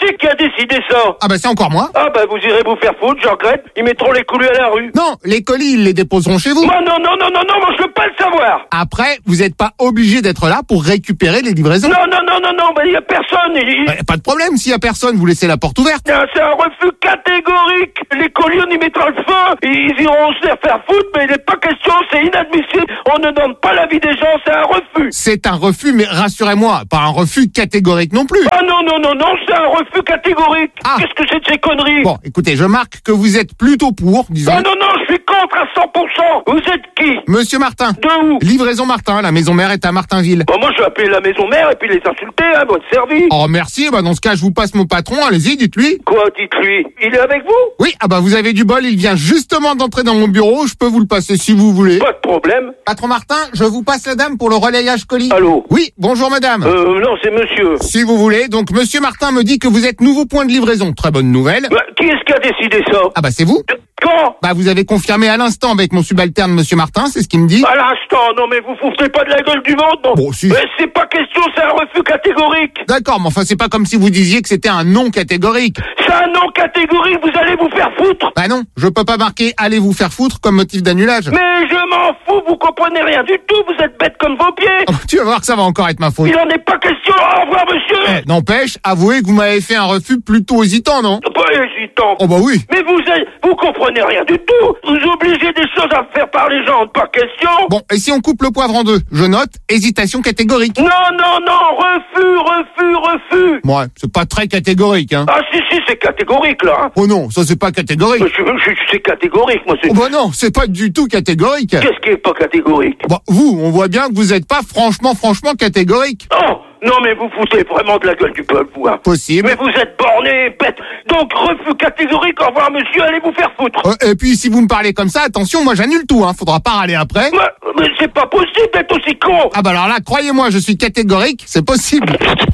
c'est qui a décidé ça? Ah bah c'est encore moi. Ah bah vous irez vous faire foutre, je regrette. Ils mettront les colis à la rue. Non, les colis, ils les déposeront chez vous. Moi, non, non, non, non, non, moi je veux pas le savoir. Après, vous n'êtes pas obligé d'être là pour récupérer les livraisons. Non, non, non, non, non, bah il y a personne. Il... Bah, pas de problème, s'il y a personne, vous laissez la porte ouverte. Non, c'est un refus catégorique. Les colis, on y mettra le feu. Ils iront se faire foutre, mais il n'est pas question, c'est inadmissible. On ne donne pas l'avis des gens, c'est un refus. C'est un refus, mais rassurez-moi, pas un refus catégorique non plus. Ah non, non, non, non, c'est un refus catégorique. Ah. Qu'est-ce que c'est de ces conneries? Bon, écoutez, je marque que vous êtes plutôt pour, disons. Ah non, non, je suis contre à cent pour cent. Vous êtes qui? Monsieur Martin. De où? Livraison Martin, la maison mère est à Martinville. Bon, moi je vais appeler la maison mère et puis les insulter, hein, votre service. Oh merci, bah dans ce cas je vous passe mon patron, allez-y, dites-lui. Quoi, dites-lui? Il est avec vous? Oui, ah bah vous avez du bol, il vient justement d'entrer dans mon bureau, je peux vous le passer si vous voulez. Pas de problème. Patron Martin, je vous passe la dame pour le relayage colis. Allô? Oui, bonjour madame. Euh, non, c'est monsieur. Si vous voulez, donc monsieur Martin me dit que vous êtes nouveau point de livraison, très bonne nouvelle. Bah, qui est-ce qui a décidé ça? Ah bah c'est vous. Quand? Bah vous avez confirmé à l'instant avec mon subalterne monsieur Martin, c'est ce qu'il me dit. À l'instant, non mais vous foutez pas de la gueule du monde, non. Bon, si. Mais c'est pas question, c'est un refus catégorique. D'accord, mais enfin c'est pas comme si vous disiez que c'était un non catégorique. C'est un non catégorique, vous allez vous faire foutre. Bah non, je peux pas marquer allez vous faire foutre comme motif d'annulage. Mais je m'en fous, vous comprenez rien du tout, vous êtes bête comme vos pieds. Oh, tu vas voir que ça va encore être ma faute. Il en est pas question, au revoir monsieur. Eh, n'empêche, avouez que vous m'avez fait un refus plutôt hésitant, non? Pas hésitant. Oh bah oui. Mais vous êtes, vous comprenez rien du tout. Vous obligez des choses à faire par les gens, pas question. Bon, et si on coupe le poivre en deux? Je note, hésitation catégorique. Non, non, non, refus, refus, refus. Ouais, c'est pas très catégorique, hein. Ah si, si, c'est catégorique, là. Hein. Oh non, ça c'est pas catégorique. Je, je, je, c'est catégorique, moi. C'est... Oh bah non, c'est pas du tout catégorique. Qu'est-ce qui est pas catégorique? Bon, vous, on voit bien que vous êtes pas franchement, franchement catégorique. Oh non, mais vous foutez vraiment de la gueule du peuple, vous. Hein. Possible. Mais vous êtes borné, bête. Donc, refus catégorique, au revoir, monsieur, allez vous faire foutre. Euh, et puis, si vous me parlez comme ça, attention, moi j'annule tout, hein. Faudra pas râler après. Mais, mais c'est pas possible d'être aussi con. Ah bah alors là, croyez-moi, je suis catégorique, c'est possible.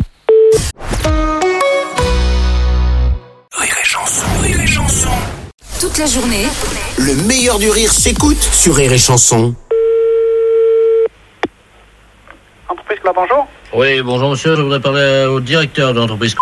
Rire et chanson, rire et chanson. Toute la journée, Le meilleur du rire s'écoute sur Rire et chanson. Entreprise là, bonjour. Oui, bonjour monsieur, je voudrais parler au directeur de l'entreprise.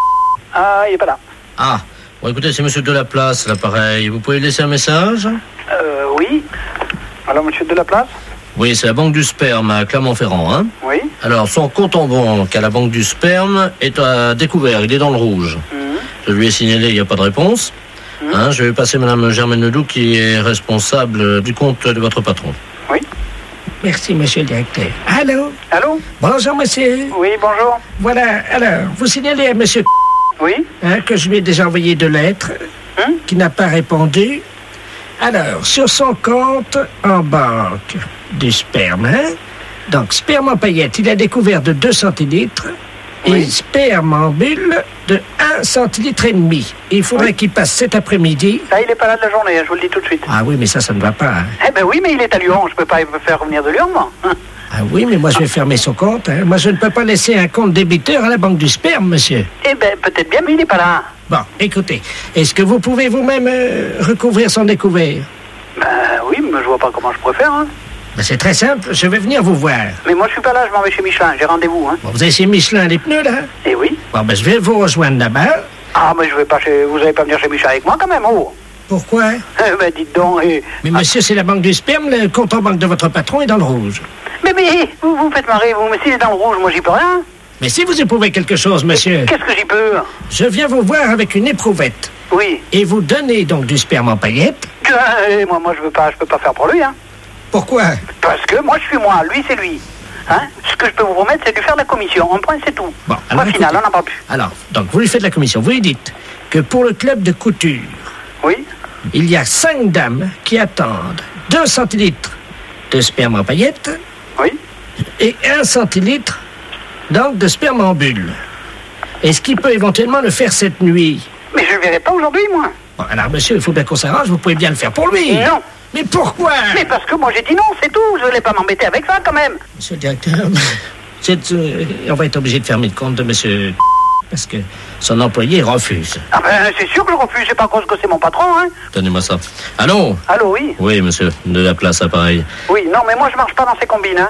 Ah, il est pas là. Ah, bon écoutez, c'est monsieur Delaplace, l'appareil. Vous pouvez laisser un message? Euh, oui. Alors, monsieur Delaplace? Oui, c'est la Banque du Sperme à Clermont-Ferrand, hein? Oui. Alors, son compte en banque à la Banque du Sperme est à découvert, il est dans le rouge. Mmh. Je lui ai signalé, il n'y a pas de réponse. Mmh. Hein, je vais passer madame Germaine Ledoux qui est responsable du compte de votre patron. Oui. Merci, monsieur le directeur. Allô? Allô? Bonjour, monsieur. Oui, bonjour. Voilà, alors, vous signalez à monsieur Oui. Hein, que je lui ai déjà envoyé deux lettres, hein? Qui n'a pas répondu. Alors, sur son compte en banque du sperme, hein? Donc, sperme en paillettes, il a découvert de deux centilitres oui. et sperme en bulle de un centilitre et demi. Il faudrait oui. qu'il passe cet après-midi. Ah, il n'est pas là de la journée, je vous le dis tout de suite. Ah oui, mais ça, ça ne va pas. Hein. Eh ben oui, mais il est à Lyon, je peux pas me faire revenir de Lyon, moi. Ah oui, mais moi, je vais fermer son compte. Hein. Moi, je ne peux pas laisser un compte débiteur à la banque du sperme, monsieur. Eh ben, peut-être bien, mais il n'est pas là. Bon, écoutez, est-ce que vous pouvez vous-même euh, recouvrir son découvert? Ben oui, mais je vois pas comment je pourrais faire, hein. Ben, c'est très simple, je vais venir vous voir. Mais moi, je suis pas là, je m'en vais chez Michelin, j'ai rendez-vous, hein. Bon, vous avez chez Michelin les pneus, là? Eh oui. Bon, ben, je vais vous rejoindre là-bas. Ah, mais je vais pas chez... Vous allez pas venir chez Michelin avec moi, quand même, oh. Pourquoi? Eh ben, dites donc, et... Mais monsieur, c'est la banque du sperme, le compte en banque de votre patron est dans le rouge. Mais, mais, vous vous faites marrer, vous, mais s'il est dans le rouge, moi, j'y peux rien. Mais si vous éprouvez quelque chose, monsieur... Qu'est-ce que j'y peux? Je viens vous voir avec une éprouvette. Oui. Et vous donnez donc du sperme en paillettes. Euh, moi, moi, je veux pas, je peux pas faire pour lui, hein. Pourquoi? Parce que moi, je suis moi, lui, c'est lui. Hein? Ce que je peux vous promettre, c'est de lui faire de la commission. En point, c'est tout. Bon, alors... Au final, on n'en parle plus. Alors, donc, vous lui faites de la commission. Vous lui dites que pour le club de couture... Oui. Il y a cinq dames qui attendent deux centilitres de sperme en paillettes. Oui. Et un centilitre, donc, de sperme en bulle. Est-ce qu'il peut éventuellement le faire cette nuit? Mais je ne le verrai pas aujourd'hui, moi. Bon, alors, monsieur, il faut bien qu'on s'arrange. Vous pouvez bien le faire pour lui. Non. Mais pourquoi? Mais parce que moi, j'ai dit non, c'est tout. Je ne voulais pas m'embêter avec ça, quand même. Monsieur le directeur, c'est, euh, on va être obligé de fermer le compte de monsieur... Parce que son employé refuse. Ah ben, c'est sûr que je refuse. C'est pas cause que c'est mon patron, hein. Donnez-moi ça. Allô? Allô, oui. Oui, monsieur. De la place, appareil. Oui, non, mais moi, je marche pas dans ces combines, hein.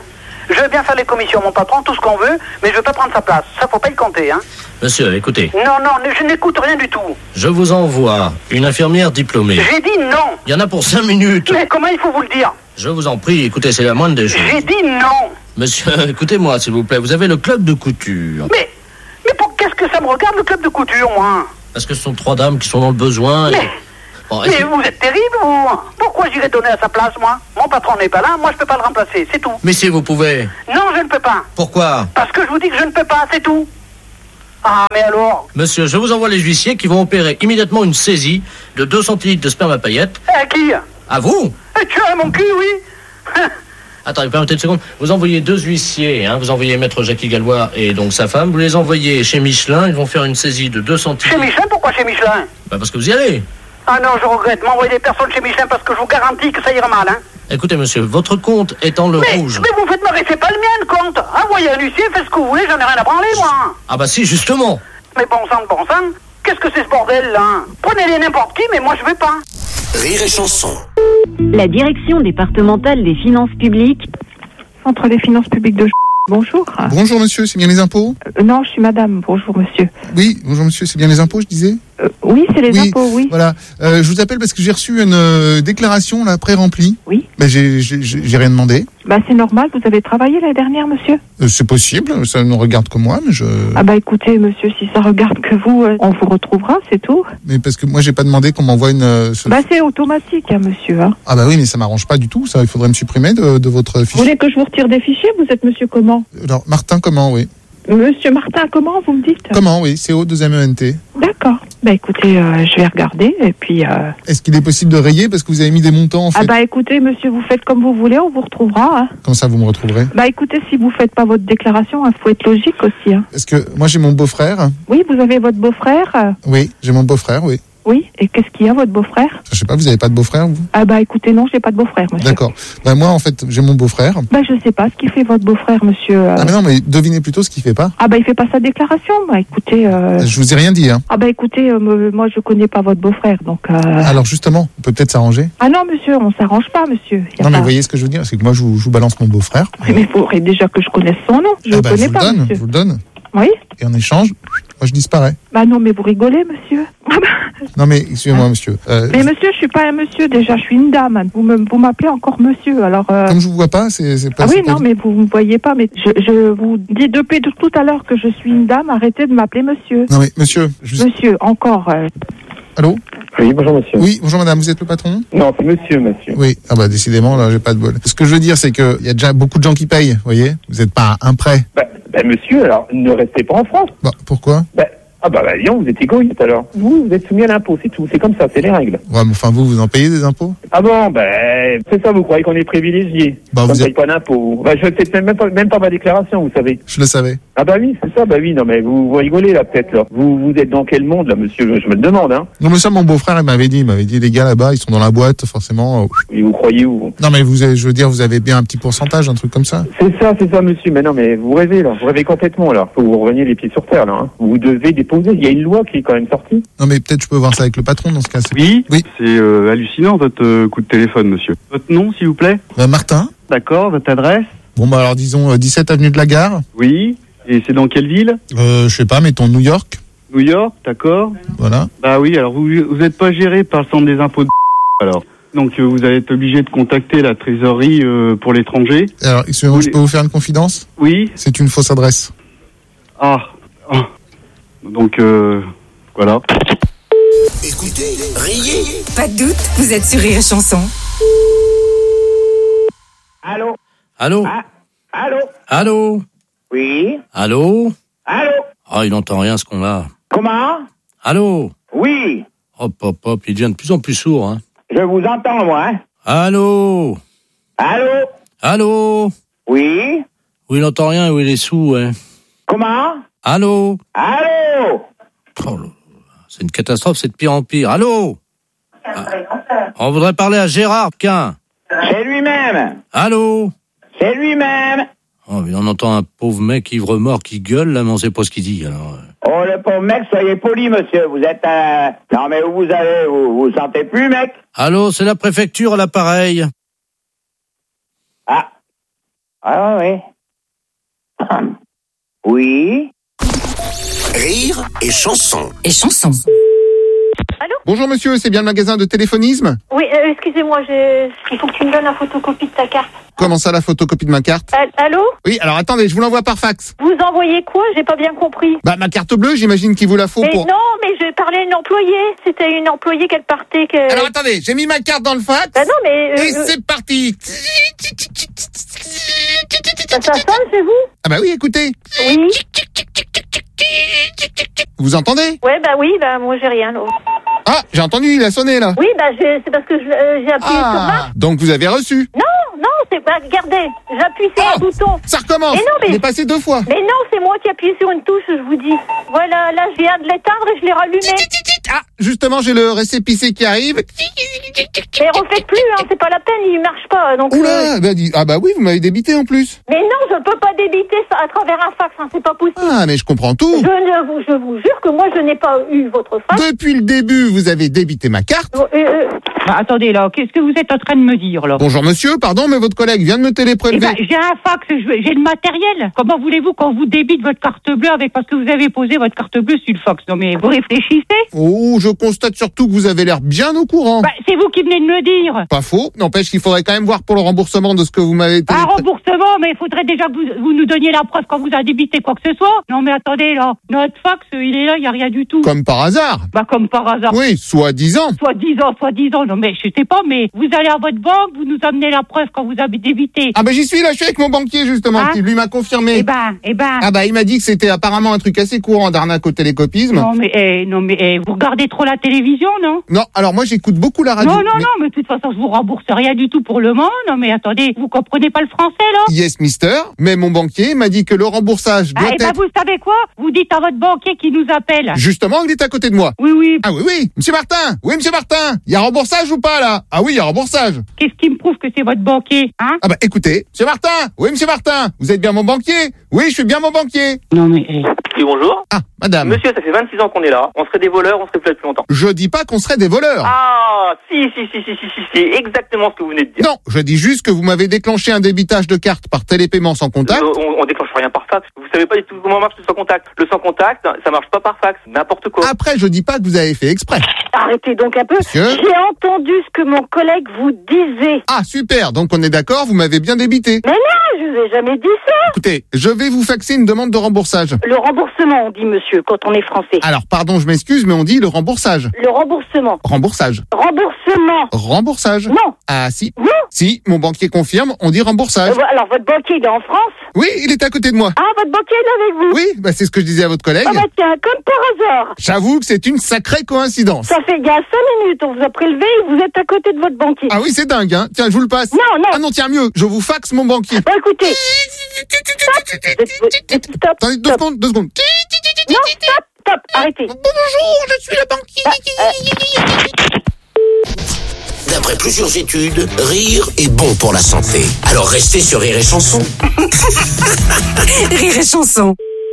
Je veux bien faire les commissions, mon patron, tout ce qu'on veut, mais je veux pas prendre sa place. Ça, faut pas y compter, hein. Monsieur, écoutez. Non, non, je n'écoute rien du tout. Je vous envoie une infirmière diplômée. J'ai dit non. Il y en a pour cinq minutes. Mais comment il faut vous le dire? Je vous en prie, écoutez, c'est la moindre des choses. J'ai dit non. Monsieur, écoutez-moi, s'il vous plaît, vous avez le club de couture. Mais, mais pour qu'est-ce que ça me regarde, le club de couture, moi? Parce que ce sont trois dames qui sont dans le besoin. Mais, et... bon, mais vous êtes terrible, vous. Pourquoi j'irais donner à sa place, moi? Mon patron n'est pas là, moi je peux pas le remplacer, c'est tout. Mais si vous pouvez. Non, je ne peux pas. Pourquoi? Parce que je vous dis que je ne peux pas, c'est tout. Ah, mais alors? Monsieur, je vous envoie les huissiers qui vont opérer immédiatement une saisie de deux centilitres de sperme à paillettes. À qui? À vous? Eh, tu as mon cul, oui. Attendez, permettez une seconde. Vous envoyez deux huissiers, hein, vous envoyez maître Jackie Gallois et donc sa femme. Vous les envoyez chez Michelin, ils vont faire une saisie de deux centilitres. Chez Michelin? Pourquoi chez Michelin? Bah parce que vous y allez. Ah non, je regrette. M'envoyer des personnes chez Michelin parce que je vous garantis que ça ira mal, hein. Écoutez, monsieur, votre compte est en le mais, rouge. Mais vous faites marrer, c'est pas le mien, le compte. Envoyez un huissier, faites ce que vous voulez, j'en ai rien à branler, moi. Ah bah si, justement. Mais bon sang de bon sang, qu'est-ce que c'est ce bordel, là? Prenez-les n'importe qui, mais moi je veux pas. Rire et chanson. La direction départementale des finances publiques. Centre des finances publiques de... Bonjour. Bonjour monsieur, c'est bien les impôts? euh, Non, je suis madame. Bonjour monsieur. Oui, bonjour monsieur, c'est bien les impôts, je disais? euh, Oui, c'est les oui, impôts, oui. Voilà, euh, je vous appelle parce que j'ai reçu une euh, déclaration là pré-remplie. Oui. Mais j'ai, j'ai, j'ai rien demandé. Bah c'est normal, vous avez travaillé l'année dernière, monsieur? Euh, c'est possible, ça ne regarde que moi, mais je... Ah bah écoutez, monsieur, si ça regarde que vous, euh, on vous retrouvera, c'est tout. Mais parce que moi j'ai pas demandé qu'on m'envoie une... Euh, ce... Bah c'est automatique, hein, monsieur. Hein. Ah bah oui, mais ça m'arrange pas du tout, ça, il faudrait me supprimer de, de votre Vous fichier. voulez que je vous retire des fichiers? Vous êtes monsieur comment? Alors, Martin, comment, oui? Monsieur Martin, comment vous me dites? Comment, oui, C O deux M E N T. D'accord. Bah écoutez, euh, je vais regarder et puis... Euh... Est-ce qu'il est possible de rayer parce que vous avez mis des montants en fait? Ah bah écoutez, monsieur, vous faites comme vous voulez, on vous retrouvera. Hein. Comment ça, vous me retrouverez? Bah écoutez, si vous faites pas votre déclaration, il faut être logique aussi. Hein. Est-ce que moi j'ai mon beau-frère? Oui, vous avez votre beau-frère? euh... Oui, j'ai mon beau-frère, oui. Oui, et qu'est-ce qu'il y a, votre beau-frère? Je sais pas, vous avez pas de beau-frère, vous? Ah bah écoutez, non, j'ai pas de beau-frère, monsieur. D'accord. Bah moi, en fait, j'ai mon beau-frère. Bah je sais pas ce qu'il fait, votre beau-frère, monsieur. Euh... Ah mais non, mais devinez plutôt ce qu'il fait pas. Ah bah il fait pas sa déclaration, bah écoutez... Euh... Je vous ai rien dit, hein. Ah bah écoutez, euh, me- moi je connais pas votre beau-frère, donc... Euh... Alors justement, on peut peut-être s'arranger. Ah non, monsieur, on s'arrange pas, monsieur. Y a Non mais pas- vous voyez ce que je veux dire, c'est que moi je vous, je vous balance mon beau-frère. Mais il faudrait déjà que je connaisse son nom, je Ah le bah, connais je vous le pas, donne, monsieur. je vous le donne. Oui? Et en échange, moi je disparais. Bah non, mais vous rigolez, monsieur. Non mais excusez-moi monsieur. Euh, Mais monsieur, je suis pas un monsieur, déjà, je suis une dame. Vous me, vous m'appelez encore monsieur, alors... euh, Comme je vous vois pas, c'est c'est pas... Ah oui, c'est pas non, dit. mais vous ne voyez pas, mais je, je vous dis depuis tout tout à l'heure que je suis une dame, arrêtez de m'appeler monsieur. Non mais monsieur, juste... Monsieur, encore... euh, Allô? Oui, bonjour monsieur. Oui, bonjour madame, vous êtes le patron? Non, c'est monsieur, monsieur. Oui, ah bah décidément, là j'ai pas de bol. Ce que je veux dire, c'est qu'il y a déjà beaucoup de gens qui payent, vous voyez? Vous n'êtes pas un prêt. Bah, bah, monsieur, alors, ne restez pas en France. Bah, pourquoi? Bah, ah bah, bah, disons, vous êtes égoïste alors. Vous, vous êtes soumis à l'impôt, c'est tout. C'est comme ça, c'est les règles. Ouais, mais enfin vous, vous en payez des impôts? Ah bon, bah, c'est ça, vous croyez qu'on est privilégié. Bah, on vous ne paye êtes- pas d'impôt. Bah, je fais même pas, même pas ma déclaration, vous savez. Je le savais. Ah bah oui, c'est ça, bah oui, non mais vous, vous rigolez là peut-être là. Vous, vous êtes dans quel monde là, monsieur? Je me le demande, hein. Non mais ça, mon beau-frère, il m'avait dit, il m'avait dit, les gars là-bas, ils sont dans la boîte, forcément. euh, Et vous croyez où? Non mais vous, avez- je veux dire, vous avez bien un petit pourcentage, un truc comme ça. C'est ça, c'est ça, monsieur. Mais non, mais vous rêvez là, vous rêvez complètement là. Faut que vous reveniez les pieds sur terre là. Hein. Vous devez déposer. Il y a une loi qui est quand même sortie. Non mais peut-être je peux voir ça avec le patron dans ce cas. Oui, Oui. c'est euh, hallucinant votre euh, coup de téléphone, monsieur. Votre nom, s'il vous plaît? Bah, Martin. D'accord, votre adresse? Bon bah alors disons euh, dix-sept avenue de la Gare. Oui. Et c'est dans quelle ville? Euh, je sais pas, mettons New York. New York, d'accord. Voilà. Bah oui, alors vous vous êtes pas géré par le centre des impôts de alors. Donc euh, vous allez être obligé de contacter la trésorerie euh, pour l'étranger. Alors excusez-moi, je peux vous faire une confidence? Oui. C'est une fausse adresse. Ah. Ah. Donc euh, voilà. Écoutez, riez. Pas de doute, vous êtes sur Rire et Chanson. Allô? Allô? Ah, allô? Allô? Oui? Allô? Allô? Ah, il n'entend rien ce qu'on a. Comment? Allô? Oui? Hop, hop, hop, il devient de plus en plus sourd, hein. Je vous entends, moi, hein? Allô? Allô? Allô? Oui? Oui, il n'entend rien, oui, il est sourd, hein. Comment? Allô? Allô? Oh là là, c'est une catastrophe, c'est de pire en pire. Allô? Ah, on voudrait parler à Gérard Quin. C'est lui-même! Allô? C'est lui-même! Oh, mais on entend un pauvre mec ivre-mort qui gueule, là, mais on sait pas ce qu'il dit, alors. Oh, le pauvre mec, soyez poli, monsieur. Vous êtes un... Non, mais où vous allez? Vous vous sentez plus, mec? Allô, c'est la préfecture à l'appareil. Ah. Ah, oui, oui. Oui. Rire et chanson. Et chanson. Allô? Bonjour monsieur, c'est bien le magasin de téléphonisme? Oui, euh, excusez-moi, j'ai... il faut que tu me donnes la photocopie de ta carte. Comment ça, la photocopie de ma carte? Euh, allô? Oui, alors attendez, je vous l'envoie par fax. Vous envoyez quoi? J'ai pas bien compris. Bah, ma carte bleue, j'imagine qu'il vous la faut Mais pour... non, mais je parlais à une employée. C'était une employée qu'elle partait... Que... Alors attendez, j'ai mis ma carte dans le fax. Bah non, mais... Euh, et euh... c'est parti. Ça, ça sonne chez vous? Ah bah oui, écoutez. Oui. Vous entendez? Ouais, bah oui, bah moi j'ai rien. Là. Ah, j'ai entendu, il a sonné là. Oui, bah j'ai, c'est parce que je, euh, j'ai appuyé ah, sur marque. Donc vous avez reçu? Non, non, c'est pas. Regardez, j'appuie sur oh, un bouton. Ça recommence. Mais non, mais... Il est passé deux fois. Mais non, c'est moi qui appuie sur une touche, je vous dis. Voilà, là, je viens de l'éteindre et je l'ai rallumé. Ah, justement, j'ai le récépissé qui arrive. Mais refaites plus, hein, c'est pas la peine, il marche pas. Donc, Oula, euh... bah, dis... ah bah oui, vous m'avez débité en plus. Mais non, je peux pas débiter ça à travers un fax, hein, c'est pas possible. Ah, mais je comprends tout. Je, ne vous, je vous jure que moi, je n'ai pas eu votre fax. Depuis le début, vous avez débité ma carte. Euh, euh... Bah, attendez, là, qu'est-ce que vous êtes en train de me dire, là? Bonjour monsieur, pardon, mais votre collègue vient de me téléprélever. Eh ben, j'ai un fax, j'ai le matériel. Comment voulez-vous qu'on vous débite votre carte bleue avec, parce que vous avez posé votre carte bleue sur le fax? Non, mais vous réfléchissez? Oh, je constate surtout que vous avez l'air bien au courant. Bah, c'est vous qui venez de me le dire. Pas faux, n'empêche qu'il faudrait quand même voir pour le remboursement de ce que vous m'avez télé... Un remboursement, mais il faudrait déjà que vous, vous nous donniez la preuve quand vous avez débité quoi que ce soit. Non, mais attendez, là, notre fax, il est là, il n'y a rien du tout. Comme par hasard. Bah, comme par hasard. Oui, soi-disant. Soi-disant, soi-disant. Non, mais je sais pas, mais vous allez à votre banque, vous nous amenez la preuve quand vous avez débité. Ah, bah, j'y suis là, je suis avec mon banquier, justement, hein? Qui lui m'a confirmé. Eh ben, eh ben. Ah, bah, il m'a dit que c'était apparemment un truc assez courant d'arnaque au télécopisme. Non, mais, eh, non, mais, eh, vous regardez trop la télévision, non? Non, alors moi, j'écoute beaucoup la radio. Non, non, mais... non, mais de toute façon, je vous rembourse rien du tout pour le moment. Non, mais attendez, vous comprenez pas le français, là? Yes, mister. Mais mon banquier m'a dit que le remboursage doit ah, être... Ah, ben, vous savez quoi? Vous dites à votre banquier qui nous appelle. Justement, il est à côté de moi. Oui, oui. Ah oui, oui. Monsieur Martin. Oui, monsieur Martin. Il y a remboursage ou pas, là? Ah oui, il y a remboursage. Qu'est-ce qui me prouve que c'est votre banquier, hein? Ah bah, écoutez. Monsieur Martin. Oui, monsieur Martin. Vous êtes bien mon banquier? Oui, je suis bien mon banquier. Non, mais... Eh. Oui, bonjour. Ah, madame. Monsieur, ça fait vingt-six ans qu'on est là. On serait des voleurs, on serait plus là depuis longtemps. Je dis pas qu'on serait des voleurs. Ah, si, si, si, si, si, si, c'est exactement ce que vous venez de dire. Non, je dis juste que vous m'avez déclenché un débitage de carte par télépaiement sans contact. Le, on, on déclenche rien par fax. Vous savez pas du tout comment marche le sans contact. Le sans contact, ça marche pas par fax. N'importe quoi. Après, je dis pas que vous avez fait exprès. Arrêtez donc un peu. Monsieur J'ai entendu ce que mon collègue vous disait. Ah, super. Donc on est d'accord, vous m'avez bien débité. Mais non, je vous ai jamais dit ça. Écoutez, je vais vous faxer une demande de remboursage. Le remboursement, on dit monsieur, quand on est français. Alors, pardon, je m'excuse, mais on dit le remboursage. Le remboursement. Remboursage. Remboursement. Remboursage. Non. Ah, si. Non. Si, mon banquier confirme, on dit remboursage. Euh, alors, votre banquier, il est en France? Oui, il est à côté de moi. Ah, votre banquier, il est avec vous? Oui, bah c'est ce que je disais à votre collègue. Ah bah tiens, comme par hasard. J'avoue que c'est une sacrée coïncidence. Ça fait il y a cinq minutes, on vous a prélevé et vous êtes à côté de votre banquier. Ah oui, c'est dingue, hein. Tiens, je vous le passe. Non, non. Ah non, tiens, mieux, je vous faxe mon banquier. Bon, écoutez. Stop. Stop. Attendez, deux secondes, deux secondes. Non, stop, stop, arrêtez. Bonjour, je suis le banquier. Ah, euh... D'après plusieurs études, rire est bon pour la santé. Alors restez sur Rire et Chanson. Rire et Chanson.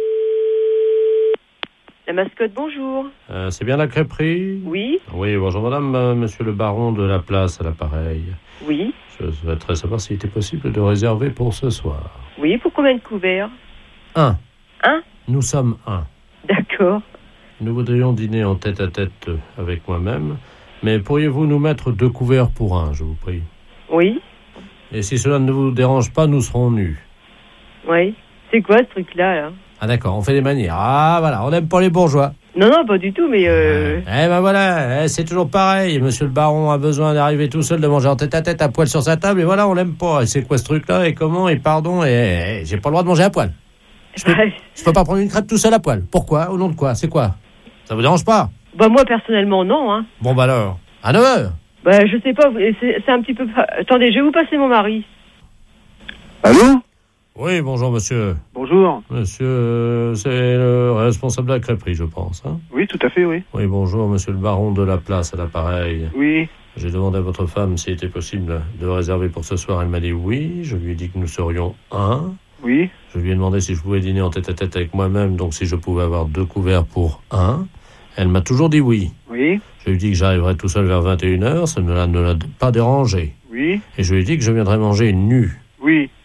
La mascotte, bonjour. Euh, c'est bien la crêperie? Oui. Oui, bonjour madame, euh, monsieur le baron de la place à l'appareil. Oui. Je souhaiterais savoir s'il était possible de réserver pour ce soir. Oui, pour combien de couverts? Un. Un? Nous sommes un. D'accord. Nous voudrions dîner en tête-à-tête avec moi-même, mais pourriez-vous nous mettre deux couverts pour un, je vous prie? Oui. Et si cela ne vous dérange pas, nous serons nus. Oui. C'est quoi ce truc-là, là? Ah d'accord, on fait des manières. Ah voilà, on n'aime pas les bourgeois. Non, non, pas du tout, mais... Euh... Eh ben voilà, eh, c'est toujours pareil. Monsieur le baron a besoin d'arriver tout seul, de manger en tête-à-tête à poil sur sa table, et voilà, on l'aime pas. Et c'est quoi ce truc-là, et comment, et pardon, et, et, et j'ai pas le droit de manger à poil. Je peux, je peux pas prendre une crêpe tout seul à poil. Pourquoi? Au nom de quoi? C'est quoi? Ça vous dérange pas? Bah moi, personnellement, non, hein. Bon bah alors, à neuf heures. Bah je sais pas, c'est, c'est un petit peu... Attendez, je vais vous passer mon mari. Allô? Oui, bonjour monsieur. Bonjour. Monsieur, euh, c'est le responsable de la crêperie, je pense. Hein? Oui, tout à fait, oui. Oui, bonjour, monsieur le baron de la place à l'appareil. Oui. J'ai demandé à votre femme s'il était possible de réserver pour ce soir. Elle m'a dit oui. Je lui ai dit que nous serions un. Oui. Je lui ai demandé si je pouvais dîner en tête-à-tête avec moi-même, donc si je pouvais avoir deux couverts pour un. Elle m'a toujours dit oui. Oui. Je lui ai dit que j'arriverais tout seul vers vingt et une heures. Ça ne l'a, ne l'a pas dérangé. Oui. Et je lui ai dit que je viendrais manger nu. Oui.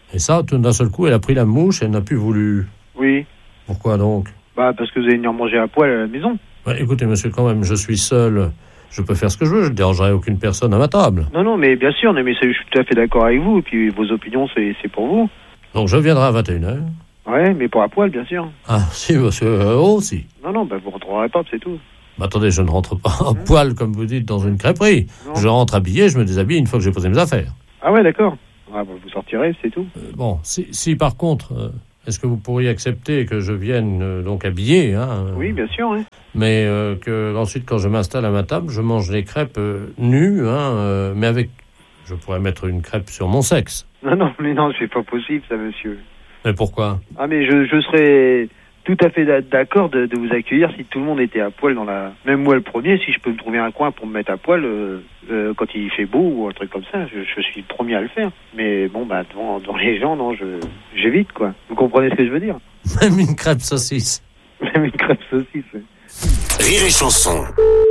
Et ça, tout d'un seul coup, elle a pris la mouche, elle n'a plus voulu. Oui. Pourquoi donc? Bah, parce que vous allez venir manger à poil à la maison. Bah, écoutez, monsieur, quand même, je suis seul. Je peux faire ce que je veux, je ne dérangerai aucune personne à ma table. Non, non, mais bien sûr, non, mais ça, je suis tout à fait d'accord avec vous. Et puis, vos opinions, c'est, c'est pour vous. Donc, je viendrai à vingt et une heures. Ouais, mais pour à poil, bien sûr. Ah, si, monsieur, euh, oh, si. Non, non, bah, vous rentrerez pas, c'est tout. Bah, attendez, je ne rentre pas à poil, comme vous dites, dans une crêperie. Non. Je rentre habillé, je me déshabille une fois que j'ai posé mes affaires. Ah ouais, d'accord. Ah, bah, vous sortirez, c'est tout. Euh, bon, si, si par contre, euh, est-ce que vous pourriez accepter que je vienne euh, donc habillé, hein, euh, Oui, bien sûr, oui. mais euh, que ensuite, quand je m'installe à ma table, je mange les crêpes euh, nues, hein, euh, mais avec... Je pourrais mettre une crêpe sur mon sexe. Non, non, mais non, c'est pas possible, ça, monsieur. Mais pourquoi? Ah, mais je, je serais tout à fait d'a- d'accord de, de vous accueillir si tout le monde était à poil dans la... Même moi, le premier, si je peux me trouver un coin pour me mettre à poil euh, euh, quand il fait beau ou un truc comme ça, je, je suis le premier à le faire. Mais bon, bah, devant, devant les gens, non, je j'évite, quoi. Vous comprenez ce que je veux dire? Même une crêpe saucisse. Même une crêpe saucisse, ouais. Rire et chanson.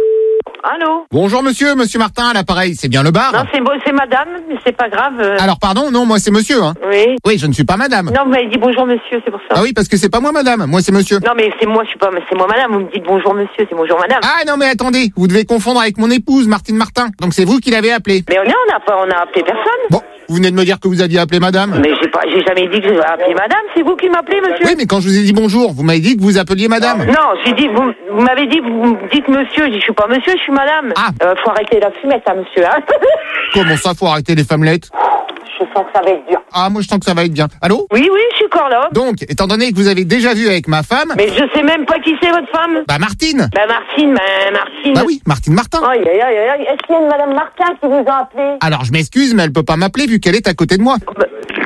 Allô? Bonjour monsieur, monsieur Martin à l'appareil, c'est bien le bar? Non, c'est, bon, c'est madame, mais c'est pas grave. euh. Alors pardon, non, moi c'est monsieur, hein. Oui. Oui, je ne suis pas madame. Non, vous m'avez dit bonjour monsieur, c'est pour ça. Ah oui, parce que c'est pas moi madame, moi c'est monsieur. Non, mais c'est moi, je suis pas, c'est moi madame, vous me dites bonjour monsieur, c'est bonjour madame. Ah non mais attendez, vous devez confondre avec mon épouse, Martine Martin. Donc c'est vous qui l'avez appelée. Mais on a, on a pas, on a appelé personne. Bon, vous venez de me dire que vous aviez appelé madame. Mais j'ai pas, j'ai jamais dit que j'ai appelé madame, c'est vous qui m'appelez monsieur. Oui, mais quand je vous ai dit bonjour, vous m'avez dit que vous appeliez madame. Non, j'ai dit, vous, vous m'avez dit, vous me dites monsieur, j'ai dit, je suis pas monsieur, je suis madame. Ah. Euh, faut arrêter la fumette, hein, monsieur, hein. Comment ça, faut arrêter les femmelettes? Je sens que ça va être dur. Ah, moi je sens que ça va être bien. Allô? Oui, oui, je suis encore là. Donc, étant donné que vous avez déjà vu avec ma femme... Mais je sais même pas qui c'est votre femme. Bah Martine. Bah Martine, bah Martine. Bah oui, Martine Martin. Aïe, aïe, aïe, aïe. Est-ce qu'il y a une madame Martin qui vous a appelé? Alors je m'excuse, mais elle peut pas m'appeler vu qu'elle est à côté de moi. Bah,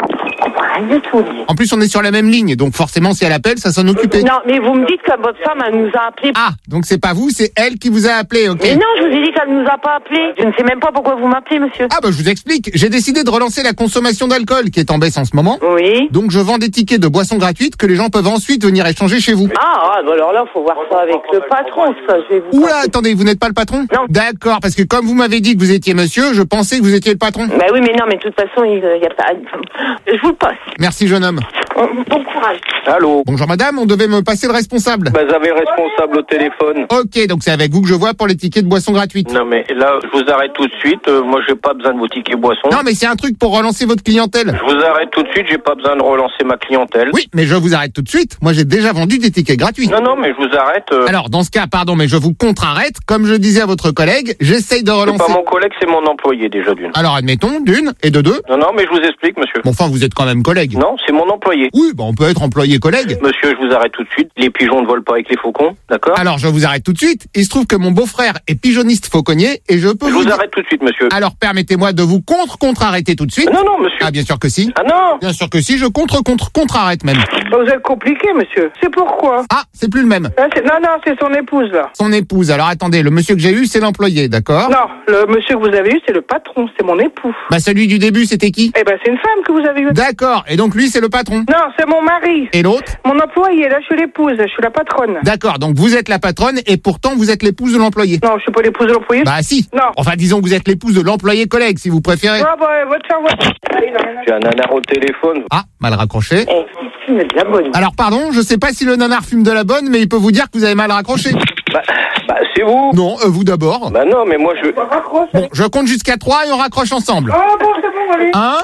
rien du tout. En plus, on est sur la même ligne, donc forcément, si elle appelle, ça s'en occuper. Non, mais vous me dites que votre femme, elle nous a appelé. Ah, donc c'est pas vous, c'est elle qui vous a appelé, ok? Mais non, je vous ai dit qu'elle nous a pas appelé. Je ne sais même pas pourquoi vous m'appelez, monsieur. Ah bah je vous explique, j'ai décidé de relancer la consommation d'alcool qui est en baisse en ce moment. Oui. Donc je vends des tickets de boissons gratuites que les gens peuvent ensuite venir échanger chez vous. Ah, ah bah alors là, faut voir ça avec le patron, ça. Je vais vous. Oula, attendez, vous n'êtes pas le patron? Non. D'accord, parce que comme vous m'avez dit que vous étiez monsieur, je pensais que vous étiez le patron. Bah oui, mais non, mais de toute façon, il y a pas. Je vous le passe. Merci jeune homme. Bon courage. Allô? Bonjour madame, on devait me passer le responsable. Bah, vous avez le responsable au téléphone. Ok, donc c'est avec vous que je vois pour les tickets de boissons gratuites. Non, mais là, je vous arrête tout de suite. Euh, moi, j'ai pas besoin de vos tickets boissons. Non mais c'est un truc pour relancer votre clientèle. Je vous arrête tout de suite. J'ai pas besoin de relancer ma clientèle. Oui, mais je vous arrête tout de suite. Moi j'ai déjà vendu des tickets gratuits. Non, non, mais je vous arrête. euh, Alors dans ce cas, pardon, mais je vous contre-arrête. Comme je disais à votre collègue, j'essaye de C'est relancer... pas mon collègue, c'est mon employé, déjà d'une. Alors admettons, d'une, et de deux. Non, non, mais je vous explique, monsieur. Bon, enfin, vous êtes quand même collègue. Non, c'est mon employé. Oui, bah on peut être employé-collègue. Monsieur, je vous arrête tout de suite. Les pigeons ne volent pas avec les faucons, d'accord? Alors je vous arrête tout de suite. Il se trouve que mon beau-frère est pigeonniste fauconnier et je peux Je vous... vous dire- arrête tout de suite, monsieur. Alors permettez-moi de vous contre-contre-arrêter tout de suite. Non, non, monsieur. Ah bien sûr que si. Ah non! Bien sûr que si, je contre-contre-contre-arrête même. Vous êtes compliqué, monsieur. C'est pourquoi? Ah, c'est plus le même. Ah, c'est- Non, non, c'est son épouse, là. Son épouse. Alors attendez, le monsieur que j'ai eu, c'est l'employé, d'accord? Non, le monsieur que vous avez eu, c'est le patron, c'est mon époux. Bah celui du début, c'était qui? Eh ben, c'est une femme que vous avez eue. D'accord, et donc lui, c'est le patron. Non, c'est mon mari. Et l'autre? Mon employé, là, je suis l'épouse, je suis la patronne. D'accord, donc vous êtes la patronne et pourtant vous êtes l'épouse de l'employé. Non, je suis pas l'épouse de l'employé. Bah si. Non. Enfin disons que vous êtes l'épouse de l'employé collègue, si vous préférez. Ah, bah, va te faire voir. J'ai un nanar au téléphone. Ah, mal raccroché. Eh, tu me de la bonne. Alors pardon, je sais pas si le nanar fume de la bonne, mais il peut vous dire que vous avez mal raccroché. Bah, bah c'est vous. Non, euh, vous d'abord. Bah non, mais moi, je... Bon, je compte jusqu'à trois et on raccroche ensemble. Ah, bon, c'est bon, allez. Un.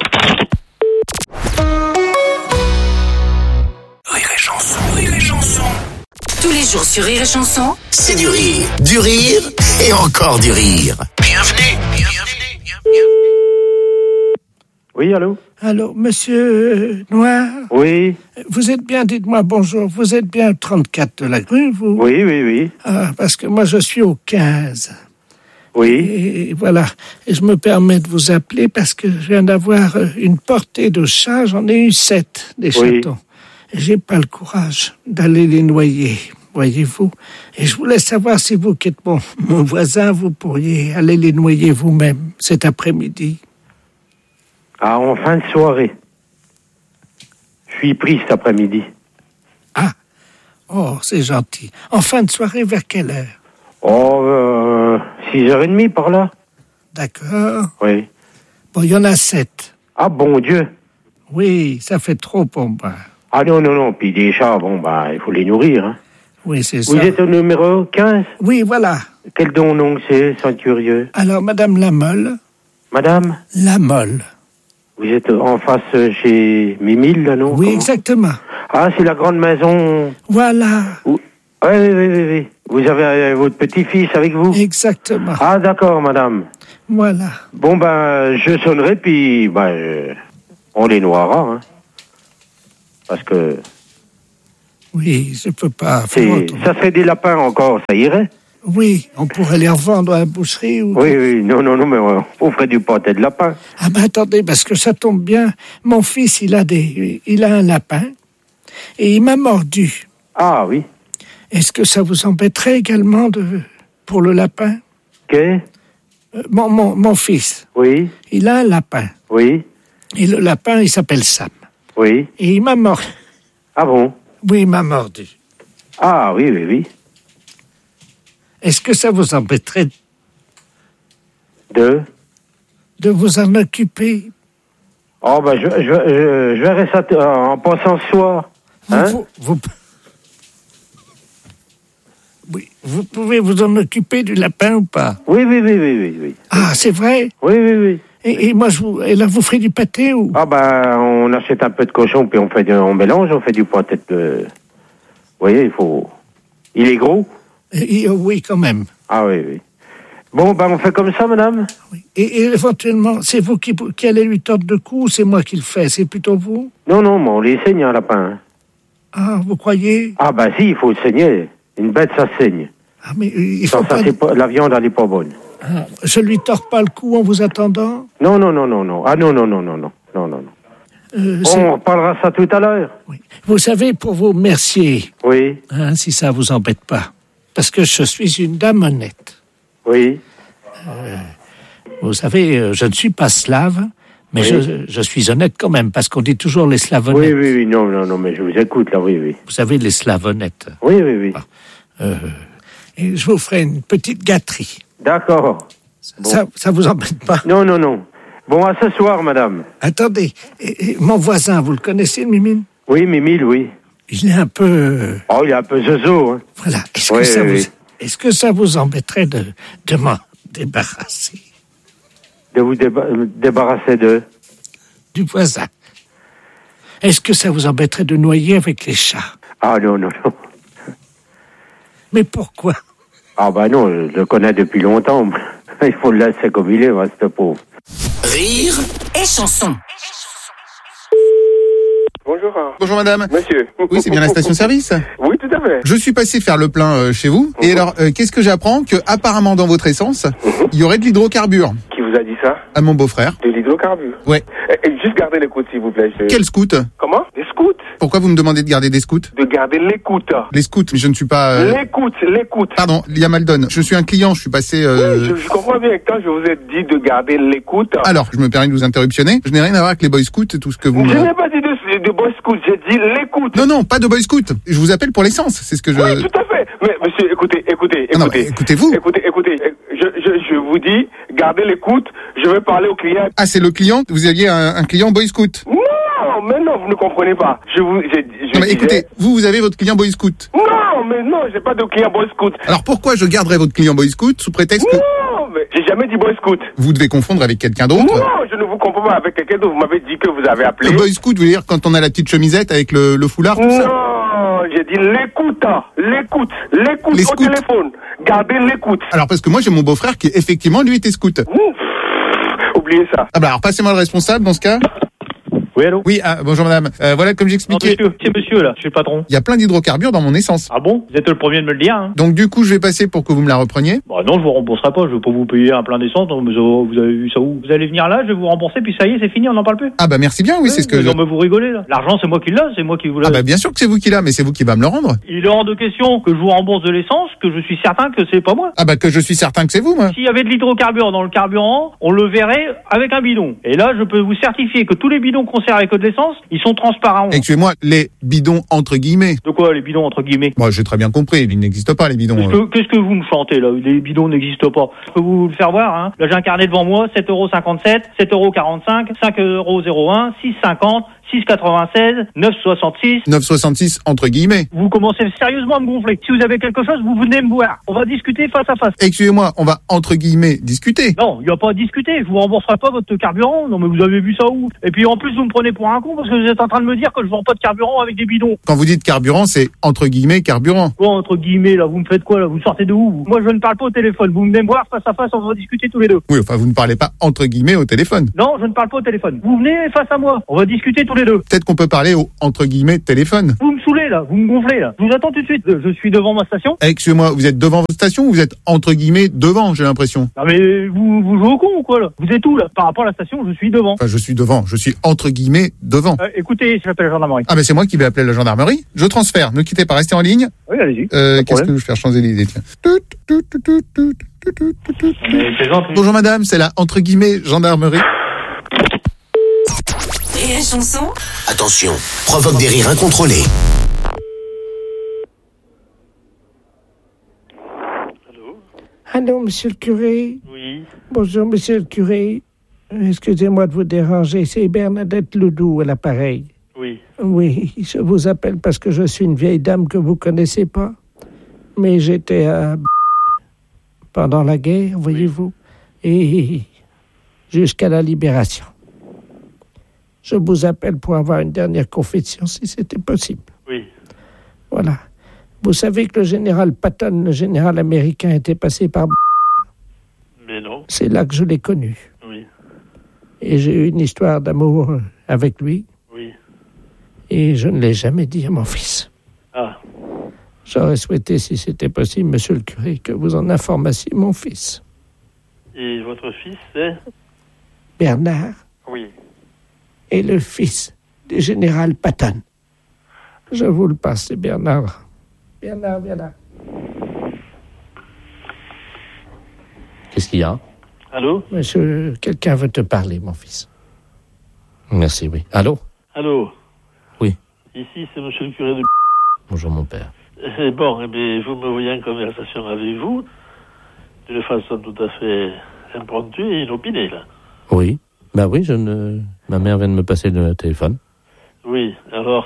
Rire et chanson, rire et chanson. Tous les jours sur Rire et Chanson, C'est du rire, du rire et encore du rire. Bienvenue, bienvenue, bienvenue. Oui, allô? Allô, monsieur Noir? Oui, Vous êtes bien, dites-moi bonjour, vous êtes bien au trente-quatre de la grue, vous? oui, oui, oui. Ah, parce que moi je suis au quinze. Oui. Et voilà, et je me permets de vous appeler parce que je viens d'avoir euh, une portée de chats, j'en ai eu sept, des Oui. chatons. Et j'ai pas le courage d'aller les noyer, voyez-vous. Et je voulais savoir si vous, qui êtes mon, mon voisin, vous pourriez aller les noyer vous-même cet après-midi. Ah, en fin de soirée. Je suis pris cet après-midi. Ah, oh, c'est gentil. En fin de soirée, vers quelle heure? Oh, euh, six heures trente par là. D'accord. Oui. Bon, il y en a sept. Ah, bon Dieu. Oui, ça fait trop pour moi. Ah non, non, non. Puis des chats, bon, bah, il faut les nourrir. Hein. Oui, c'est Vous ça. êtes au numéro quinze? Oui, voilà. Quel don donc c'est, sans être curieux? Alors, Madame Lamolle. Madame? Lamolle. Vous êtes en face chez Mimile, là, non? Oui, Comment? exactement. Ah, c'est la grande maison. Voilà. Où... Oui, oui, oui, oui, oui. Vous avez euh, votre petit-fils avec vous? Exactement. Ah, d'accord, madame. Voilà. Bon, ben, je sonnerai, puis, ben, euh, on les noiera, hein. Parce que... Oui, je peux pas c'est... faire autrement. Ça serait des lapins encore, ça irait? Oui, on pourrait les revendre à la boucherie ou... Oui, oui, non, non, non, mais on, on ferait du pâté de lapin. Ah ben attendez, parce que ça tombe bien. Mon fils, il a des, il a un lapin et il m'a mordu. Ah oui. Est-ce que ça vous embêterait également de pour le lapin? Qu'est? Euh, mon, mon, mon fils. Oui. Il a un lapin. Oui. Et le lapin, il s'appelle Sam. Oui. Et il m'a mordu. Ah bon? Oui, il m'a mordu. Ah oui, oui, oui. Est-ce que ça vous embêterait De? de vous en occuper? Oh, ben, je, je, je, je verrai ça t- en passant ce soir. Hein? Vous, vous, oui, vous pouvez vous en occuper du lapin ou pas? Oui, oui, oui, oui, oui, oui. Ah, c'est vrai? Oui, oui, oui. Et, et moi, je vous, et là, vous ferez du pâté ou? Ah ben, on achète un peu de cochon, puis on fait du, on mélange, on fait du pâté de... Vous voyez, il faut... Il est gros? Et- et, oui, quand même. Ah oui, oui. Bon, ben, on fait comme ça, madame? Et, et éventuellement, c'est vous qui, qui allez lui tordre le cou ou c'est moi qui le fais? C'est plutôt vous? Non, non, mais on les saigne, un lapin. Hein. Ah, vous croyez? Ah ben si, il faut le saigner. Une bête, ça saigne. Ah, mais euh, il faut Sans ça, pas... c'est pas... La viande, elle est pas bonne. Ah, je lui tords pas le cou en vous attendant? Non, non, non, non, non. Ah non, non, non, non, non, non, non, non. Euh, Bon, c'est- on reparlera ça tout à l'heure. Vous savez, pour vos merciers, Oui, hein, si ça vous embête pas, parce que je suis une dame honnête. oui. Vous savez, euh, je ne suis pas slave, mais Oui. je, je suis honnête quand même, parce qu'on dit toujours les slaves honnêtes. Oui, oui, oui, non, non, non, mais je vous écoute, là, oui, oui. Vous savez, les slaves honnêtes. Oui, oui, oui. Euh, et je vous ferai une petite gâterie. D'accord. Bon. Ça, ça vous embête pas? Non, non, non. Bon, à ce soir, madame. Attendez, et- et mon voisin, vous le connaissez, le Mimine? Oui, Mimile, oui. Il est un peu... euh, Oh, il est un peu zozo, hein. Voilà. Est-ce Oui, que, ça oui, vous, oui. est-ce que ça vous embêterait de, de m'en débarrasser? De vous déba- euh, débarrasser de... Du voisin. Est-ce que ça vous embêterait de noyer avec les chats? Ah, non, non, non. Mais pourquoi? Ah, bah non, je le connais depuis longtemps. Il faut le laisser comme il est, moi, ce pauvre. Rire et chanson. Bonjour. Bonjour madame. Monsieur. Oui, c'est bien la station-service. Oui, tout à fait. Je suis passé faire le plein euh, chez vous. Et alors, euh, qu'est-ce que j'apprends? Que apparemment dans votre essence, il y aurait de l'hydrocarbure. Qui vous a dit ça? À mon beau-frère. De l'hydrocarbure. Ouais. Et, et juste garder l'écoute, s'il vous plaît. Je- Quel scout? Comment? Des scouts. Pourquoi vous me demandez de garder des scouts? De garder l'écoute. Les scouts, mais je ne suis pas... euh, L'écoute, l'écoute. Pardon, Lia Maldon. Je suis un client, je suis passé... euh, Oui, je, je comprends bien. Quand je vous ai dit de garder l'écoute. Alors, je me permets de vous interruptionner. Je n'ai rien à voir avec les boy scouts et tout ce que vous... Je me- n'ai pas dit de, de boy scout, j'ai dit l'écoute. Non, non, pas de boy scout. Je vous appelle pour l'essence, c'est ce que je... Oui, tout à fait. Mais monsieur, écoutez, écoutez, Non, non, écoutez. écoutez-vous. Écoutez, écoutez. Je, je, je vous dis, gardez l'écoute. Je vais parler au client. Ah, c'est le client? Vous aviez un, un client boy scout? Non, mais non, vous ne comprenez pas. Je vous, j'ai, je Non, mais disais- écoutez, vous, vous avez votre client boy scout. Non, mais non, j'ai pas de client boy scout. Alors pourquoi je garderais votre client boy scout sous prétexte que Non, mais j'ai jamais dit boy scout. vous devez confondre avec quelqu'un d'autre? Non, je ne vous comprends pas avec quelqu'un d'autre. Vous m'avez dit que vous avez appelé. Le boy scout, vous voulez dire quand on a la petite chemisette avec le, le foulard, tout ça? Non, j'ai dit l'écoute, hein. l'écoute, l'écoute Les au scouts. téléphone. Gardez l'écoute. Alors parce que moi j'ai mon beau-frère qui effectivement lui était scout. Oubliez ça. Ah bah alors passez-moi le responsable dans ce cas. Oui, allô? Oui, ah, bonjour madame. Euh, voilà, comme j'expliquais, Non, monsieur, c'est monsieur, là, je suis le patron. il y a plein d'hydrocarbures dans mon essence. Ah bon? Vous êtes le premier de me le dire, hein? Donc du coup, je vais passer pour que vous me la repreniez. Bah non, je vous rembourserai pas, je vais pas vous payer un plein d'essence, non, mais ça- vous avez vu ça où? Vous allez venir là, je vais vous rembourser, puis ça y est, c'est fini, on n'en parle plus. Ah bah merci bien, oui, c'est ce que... mais je- Non, mais vous rigolez, là. L'argent, c'est moi qui l'ai, c'est moi qui vous l'ai. Ah bah bien sûr que c'est vous qui l'a, mais c'est vous qui va me le rendre. Il est hors de question que je vous rembourse de l'essence, que je suis certain que c'est pas moi. Ah bah que je suis certain que c'est vous, moi. S'il y avait de l'hydrocarbure dans le carburant, on le verrait avec un bidon. Et là, je peux vous certifier que tous les bidons qu'on sert avec de l'essence, ils sont transparents. Excusez-moi, les bidons entre guillemets. De quoi, les bidons entre guillemets? Moi j'ai très bien compris, ils n'existent pas les bidons. Qu'est-ce euh. que, qu'est-ce que vous me chantez là? Les bidons n'existent pas. Je peux vous le faire voir, hein. Là j'ai un carnet devant moi, sept euros cinquante-sept, sept euros quarante-cinq, cinq euros zéro un, six cinquante, six quatre-vingt-seize neuf soixante-six. neuf soixante-six entre guillemets. Vous commencez sérieusement à me gonfler. Si vous avez quelque chose, vous venez me voir. On va discuter face à face. Excusez-moi, on va entre guillemets discuter. Non, il n'y a pas à discuter. Je vous rembourserai pas votre carburant. Non, mais vous avez vu ça où? Et puis en plus, vous me prenez pour un con parce que vous êtes en train de me dire que je vends pas de carburant avec des bidons. Quand vous dites carburant, c'est entre guillemets carburant. Quoi, entre guillemets, là, vous me faites quoi, là? Vous sortez de où, vous? Moi, je ne parle pas au téléphone. Vous venez me voir face à face, on va discuter tous les deux. Oui, enfin, vous ne parlez pas entre guillemets au téléphone. Non, je ne parle pas au téléphone. Vous venez face à moi. On va discuter tous les deux. Peut-être qu'on peut parler au entre guillemets téléphone. Vous me saoulez, là. Vous me gonflez, là. Je vous attends tout de suite. Je suis devant ma station. Excusez-moi, vous êtes devant votre station ou vous êtes entre guillemets devant, j'ai l'impression? Non, mais vous, vous jouez au con ou quoi, là? Vous êtes où, là? Par rapport à la station, je suis devant. Enfin, je suis devant. Je suis entre guillemets devant. Euh, écoutez, j'appelle la gendarmerie. Ah, mais c'est moi qui vais appeler la gendarmerie. Je transfère. Ne quittez pas, restez en ligne. Oui, allez-y. Euh, qu'est-ce que je vais faire changer l'idée, tiens. Bonjour madame, c'est la entre guillemets gendarmerie. Et la chanson? Attention, provoque des rires incontrôlés. Allô, monsieur le curé? Oui. Bonjour, monsieur le curé. Excusez-moi de vous déranger, c'est Bernadette Loudou à l'appareil. Oui. Oui, je vous appelle parce que je suis une vieille dame que vous connaissez pas. Mais j'étais à... pendant la guerre, voyez-vous, et jusqu'à la libération. Je vous appelle pour avoir une dernière confession, si c'était possible. Oui. Voilà. Vous savez que le général Patton, le général américain, était passé par... Mais non. C'est là que je l'ai connu. Oui. Et j'ai eu une histoire d'amour avec lui. Oui. Et je ne l'ai jamais dit à mon fils. Ah. J'aurais souhaité, si c'était possible, monsieur le curé, que vous en informassiez mon fils. Et votre fils, c'est? Bernard. Oui. Et le fils du général Patton. Je vous le passe, c'est Bernard. Bernard, Bernard. Qu'est-ce qu'il y a? Allô? Monsieur, quelqu'un veut te parler, mon fils. Merci, oui. Allô? Allô? Oui. Ici, c'est monsieur le curé de... Bonjour, mon père. Eh bon, eh bien, vous me voyez en conversation avec vous, d'une façon tout à fait impromptue et inopinée, là. Oui. Bah oui, je ne... ma mère vient de me passer le téléphone. Oui, alors...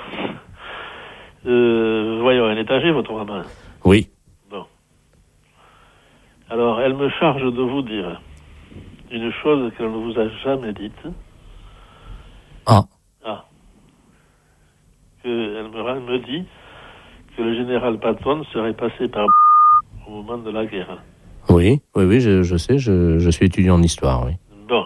Euh, voyons, elle est âgée, votre maman? Oui. Bon. Alors, elle me charge de vous dire une chose qu'elle ne vous a jamais dite. Ah. Ah. Que elle me, me dit que le général Patton serait passé par au moment de la guerre. Oui, oui, oui, je, je sais, je, je suis étudiant en histoire, oui. Bon.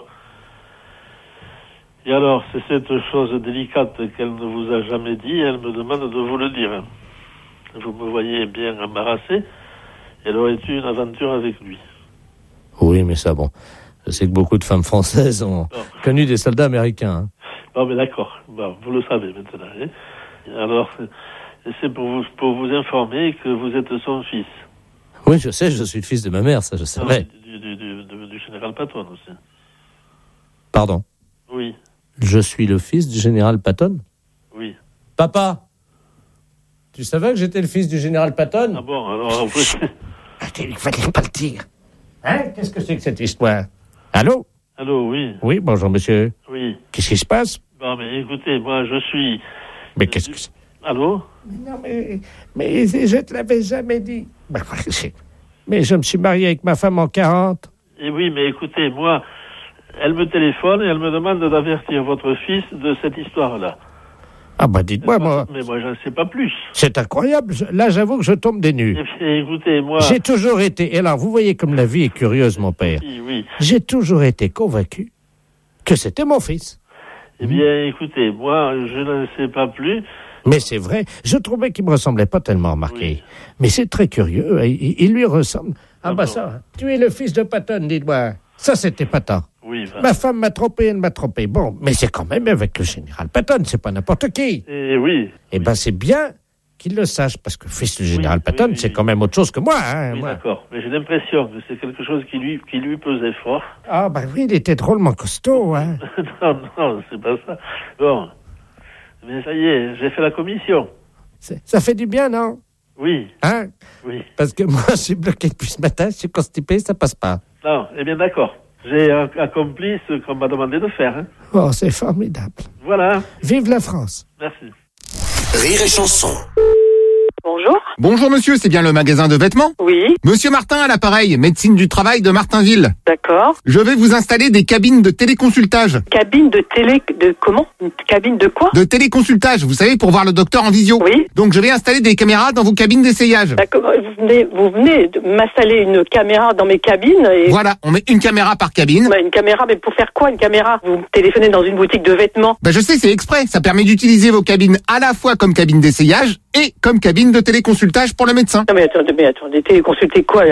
Et alors, c'est cette chose délicate qu'elle ne vous a jamais dit, elle me demande de vous le dire. Vous me voyez bien embarrassé, elle aurait eu une aventure avec lui. Oui, mais ça, bon, je sais que beaucoup de femmes françaises ont oh. connu des soldats américains. Hein. Non, mais d'accord, bon, vous le savez maintenant. Hein. Alors, c'est pour vous, pour vous informer que vous êtes son fils. Oui, je sais, je suis le fils de ma mère, ça je savais. Du, du, du, du, du général Patton aussi. Pardon? Oui. Je suis le fils du général Patton? Oui. Papa, tu savais que j'étais le fils du général Patton? Ah bon, alors... Vous... Il fallait pas le dire. Hein? Qu'est-ce que c'est que cette histoire? Allô? Allô, oui. Oui, bonjour, monsieur. Oui. Qu'est-ce qui se passe? Bon, mais écoutez, moi, je suis... Mais qu'est-ce que c'est? Allô? Mais non, mais, mais je te l'avais jamais dit. Mais je me suis marié avec ma femme en quarante. Et oui, mais écoutez, moi... Elle me téléphone et elle me demande d'avertir votre fils de cette histoire-là. Ah bah dites-moi, moi... Mais moi, j'en sais pas plus. C'est incroyable. Là, j'avoue que je tombe des nues. Et écoutez, moi... J'ai toujours été... Et alors, vous voyez comme la vie est curieuse, mon père. Oui, oui. J'ai toujours été convaincu que c'était mon fils. Eh bien, écoutez, moi, je ne sais pas plus... Mais c'est vrai, je trouvais qu'il me ressemblait pas tellement, remarqué. Oui. Mais c'est très curieux, il, il lui ressemble. Ah, ah bah bon. Ça, tu es le fils de Patton, dites-moi. Ça, c'était Patton. Oui, bah. Ma femme m'a trompé, elle m'a trompé. Bon, mais c'est quand même avec le général Patton, c'est pas n'importe qui. Eh oui. Eh ben, c'est bien qu'il le sache, parce que fils du général oui, Patton, oui, oui, c'est oui. quand même autre chose que moi. Hein, oui, moi. D'accord, mais j'ai l'impression que c'est quelque chose qui lui, qui lui pesait fort. Ah, ben oui, il était drôlement costaud, hein. non, non, c'est pas ça. Bon, mais ça y est, j'ai fait la commission. C'est, ça fait du bien, non? Oui. Hein? Oui. Parce que moi, je suis bloqué depuis ce matin, je suis constipé, ça passe pas. Non, eh bien d'accord. J'ai euh, accompli ce qu'on m'a demandé de faire. Hein. Oh, c'est formidable. Voilà. Vive la France. Merci. Rire et chanson. Bonjour. Bonjour monsieur, c'est bien le magasin de vêtements? Oui. Monsieur Martin à l'appareil, médecine du travail de Martinville. D'accord. Je vais vous installer des cabines de téléconsultage. Cabine de télé... de comment? Une cabine de quoi? De téléconsultage, vous savez, pour voir le docteur en visio. Oui. Donc je vais installer des caméras dans vos cabines d'essayage. D'accord. Vous venez, vous venez de m'installer une caméra dans mes cabines et... Voilà, on met une caméra par cabine. Bah, une caméra, mais pour faire quoi une caméra? Vous téléphonez dans une boutique de vêtements. Bah je sais, c'est exprès. Ça permet d'utiliser vos cabines à la fois comme cabine d'essayage et comme cabine de téléconsultage pour le médecin. Non mais attendez, mais attendez, téléconsulter quoi?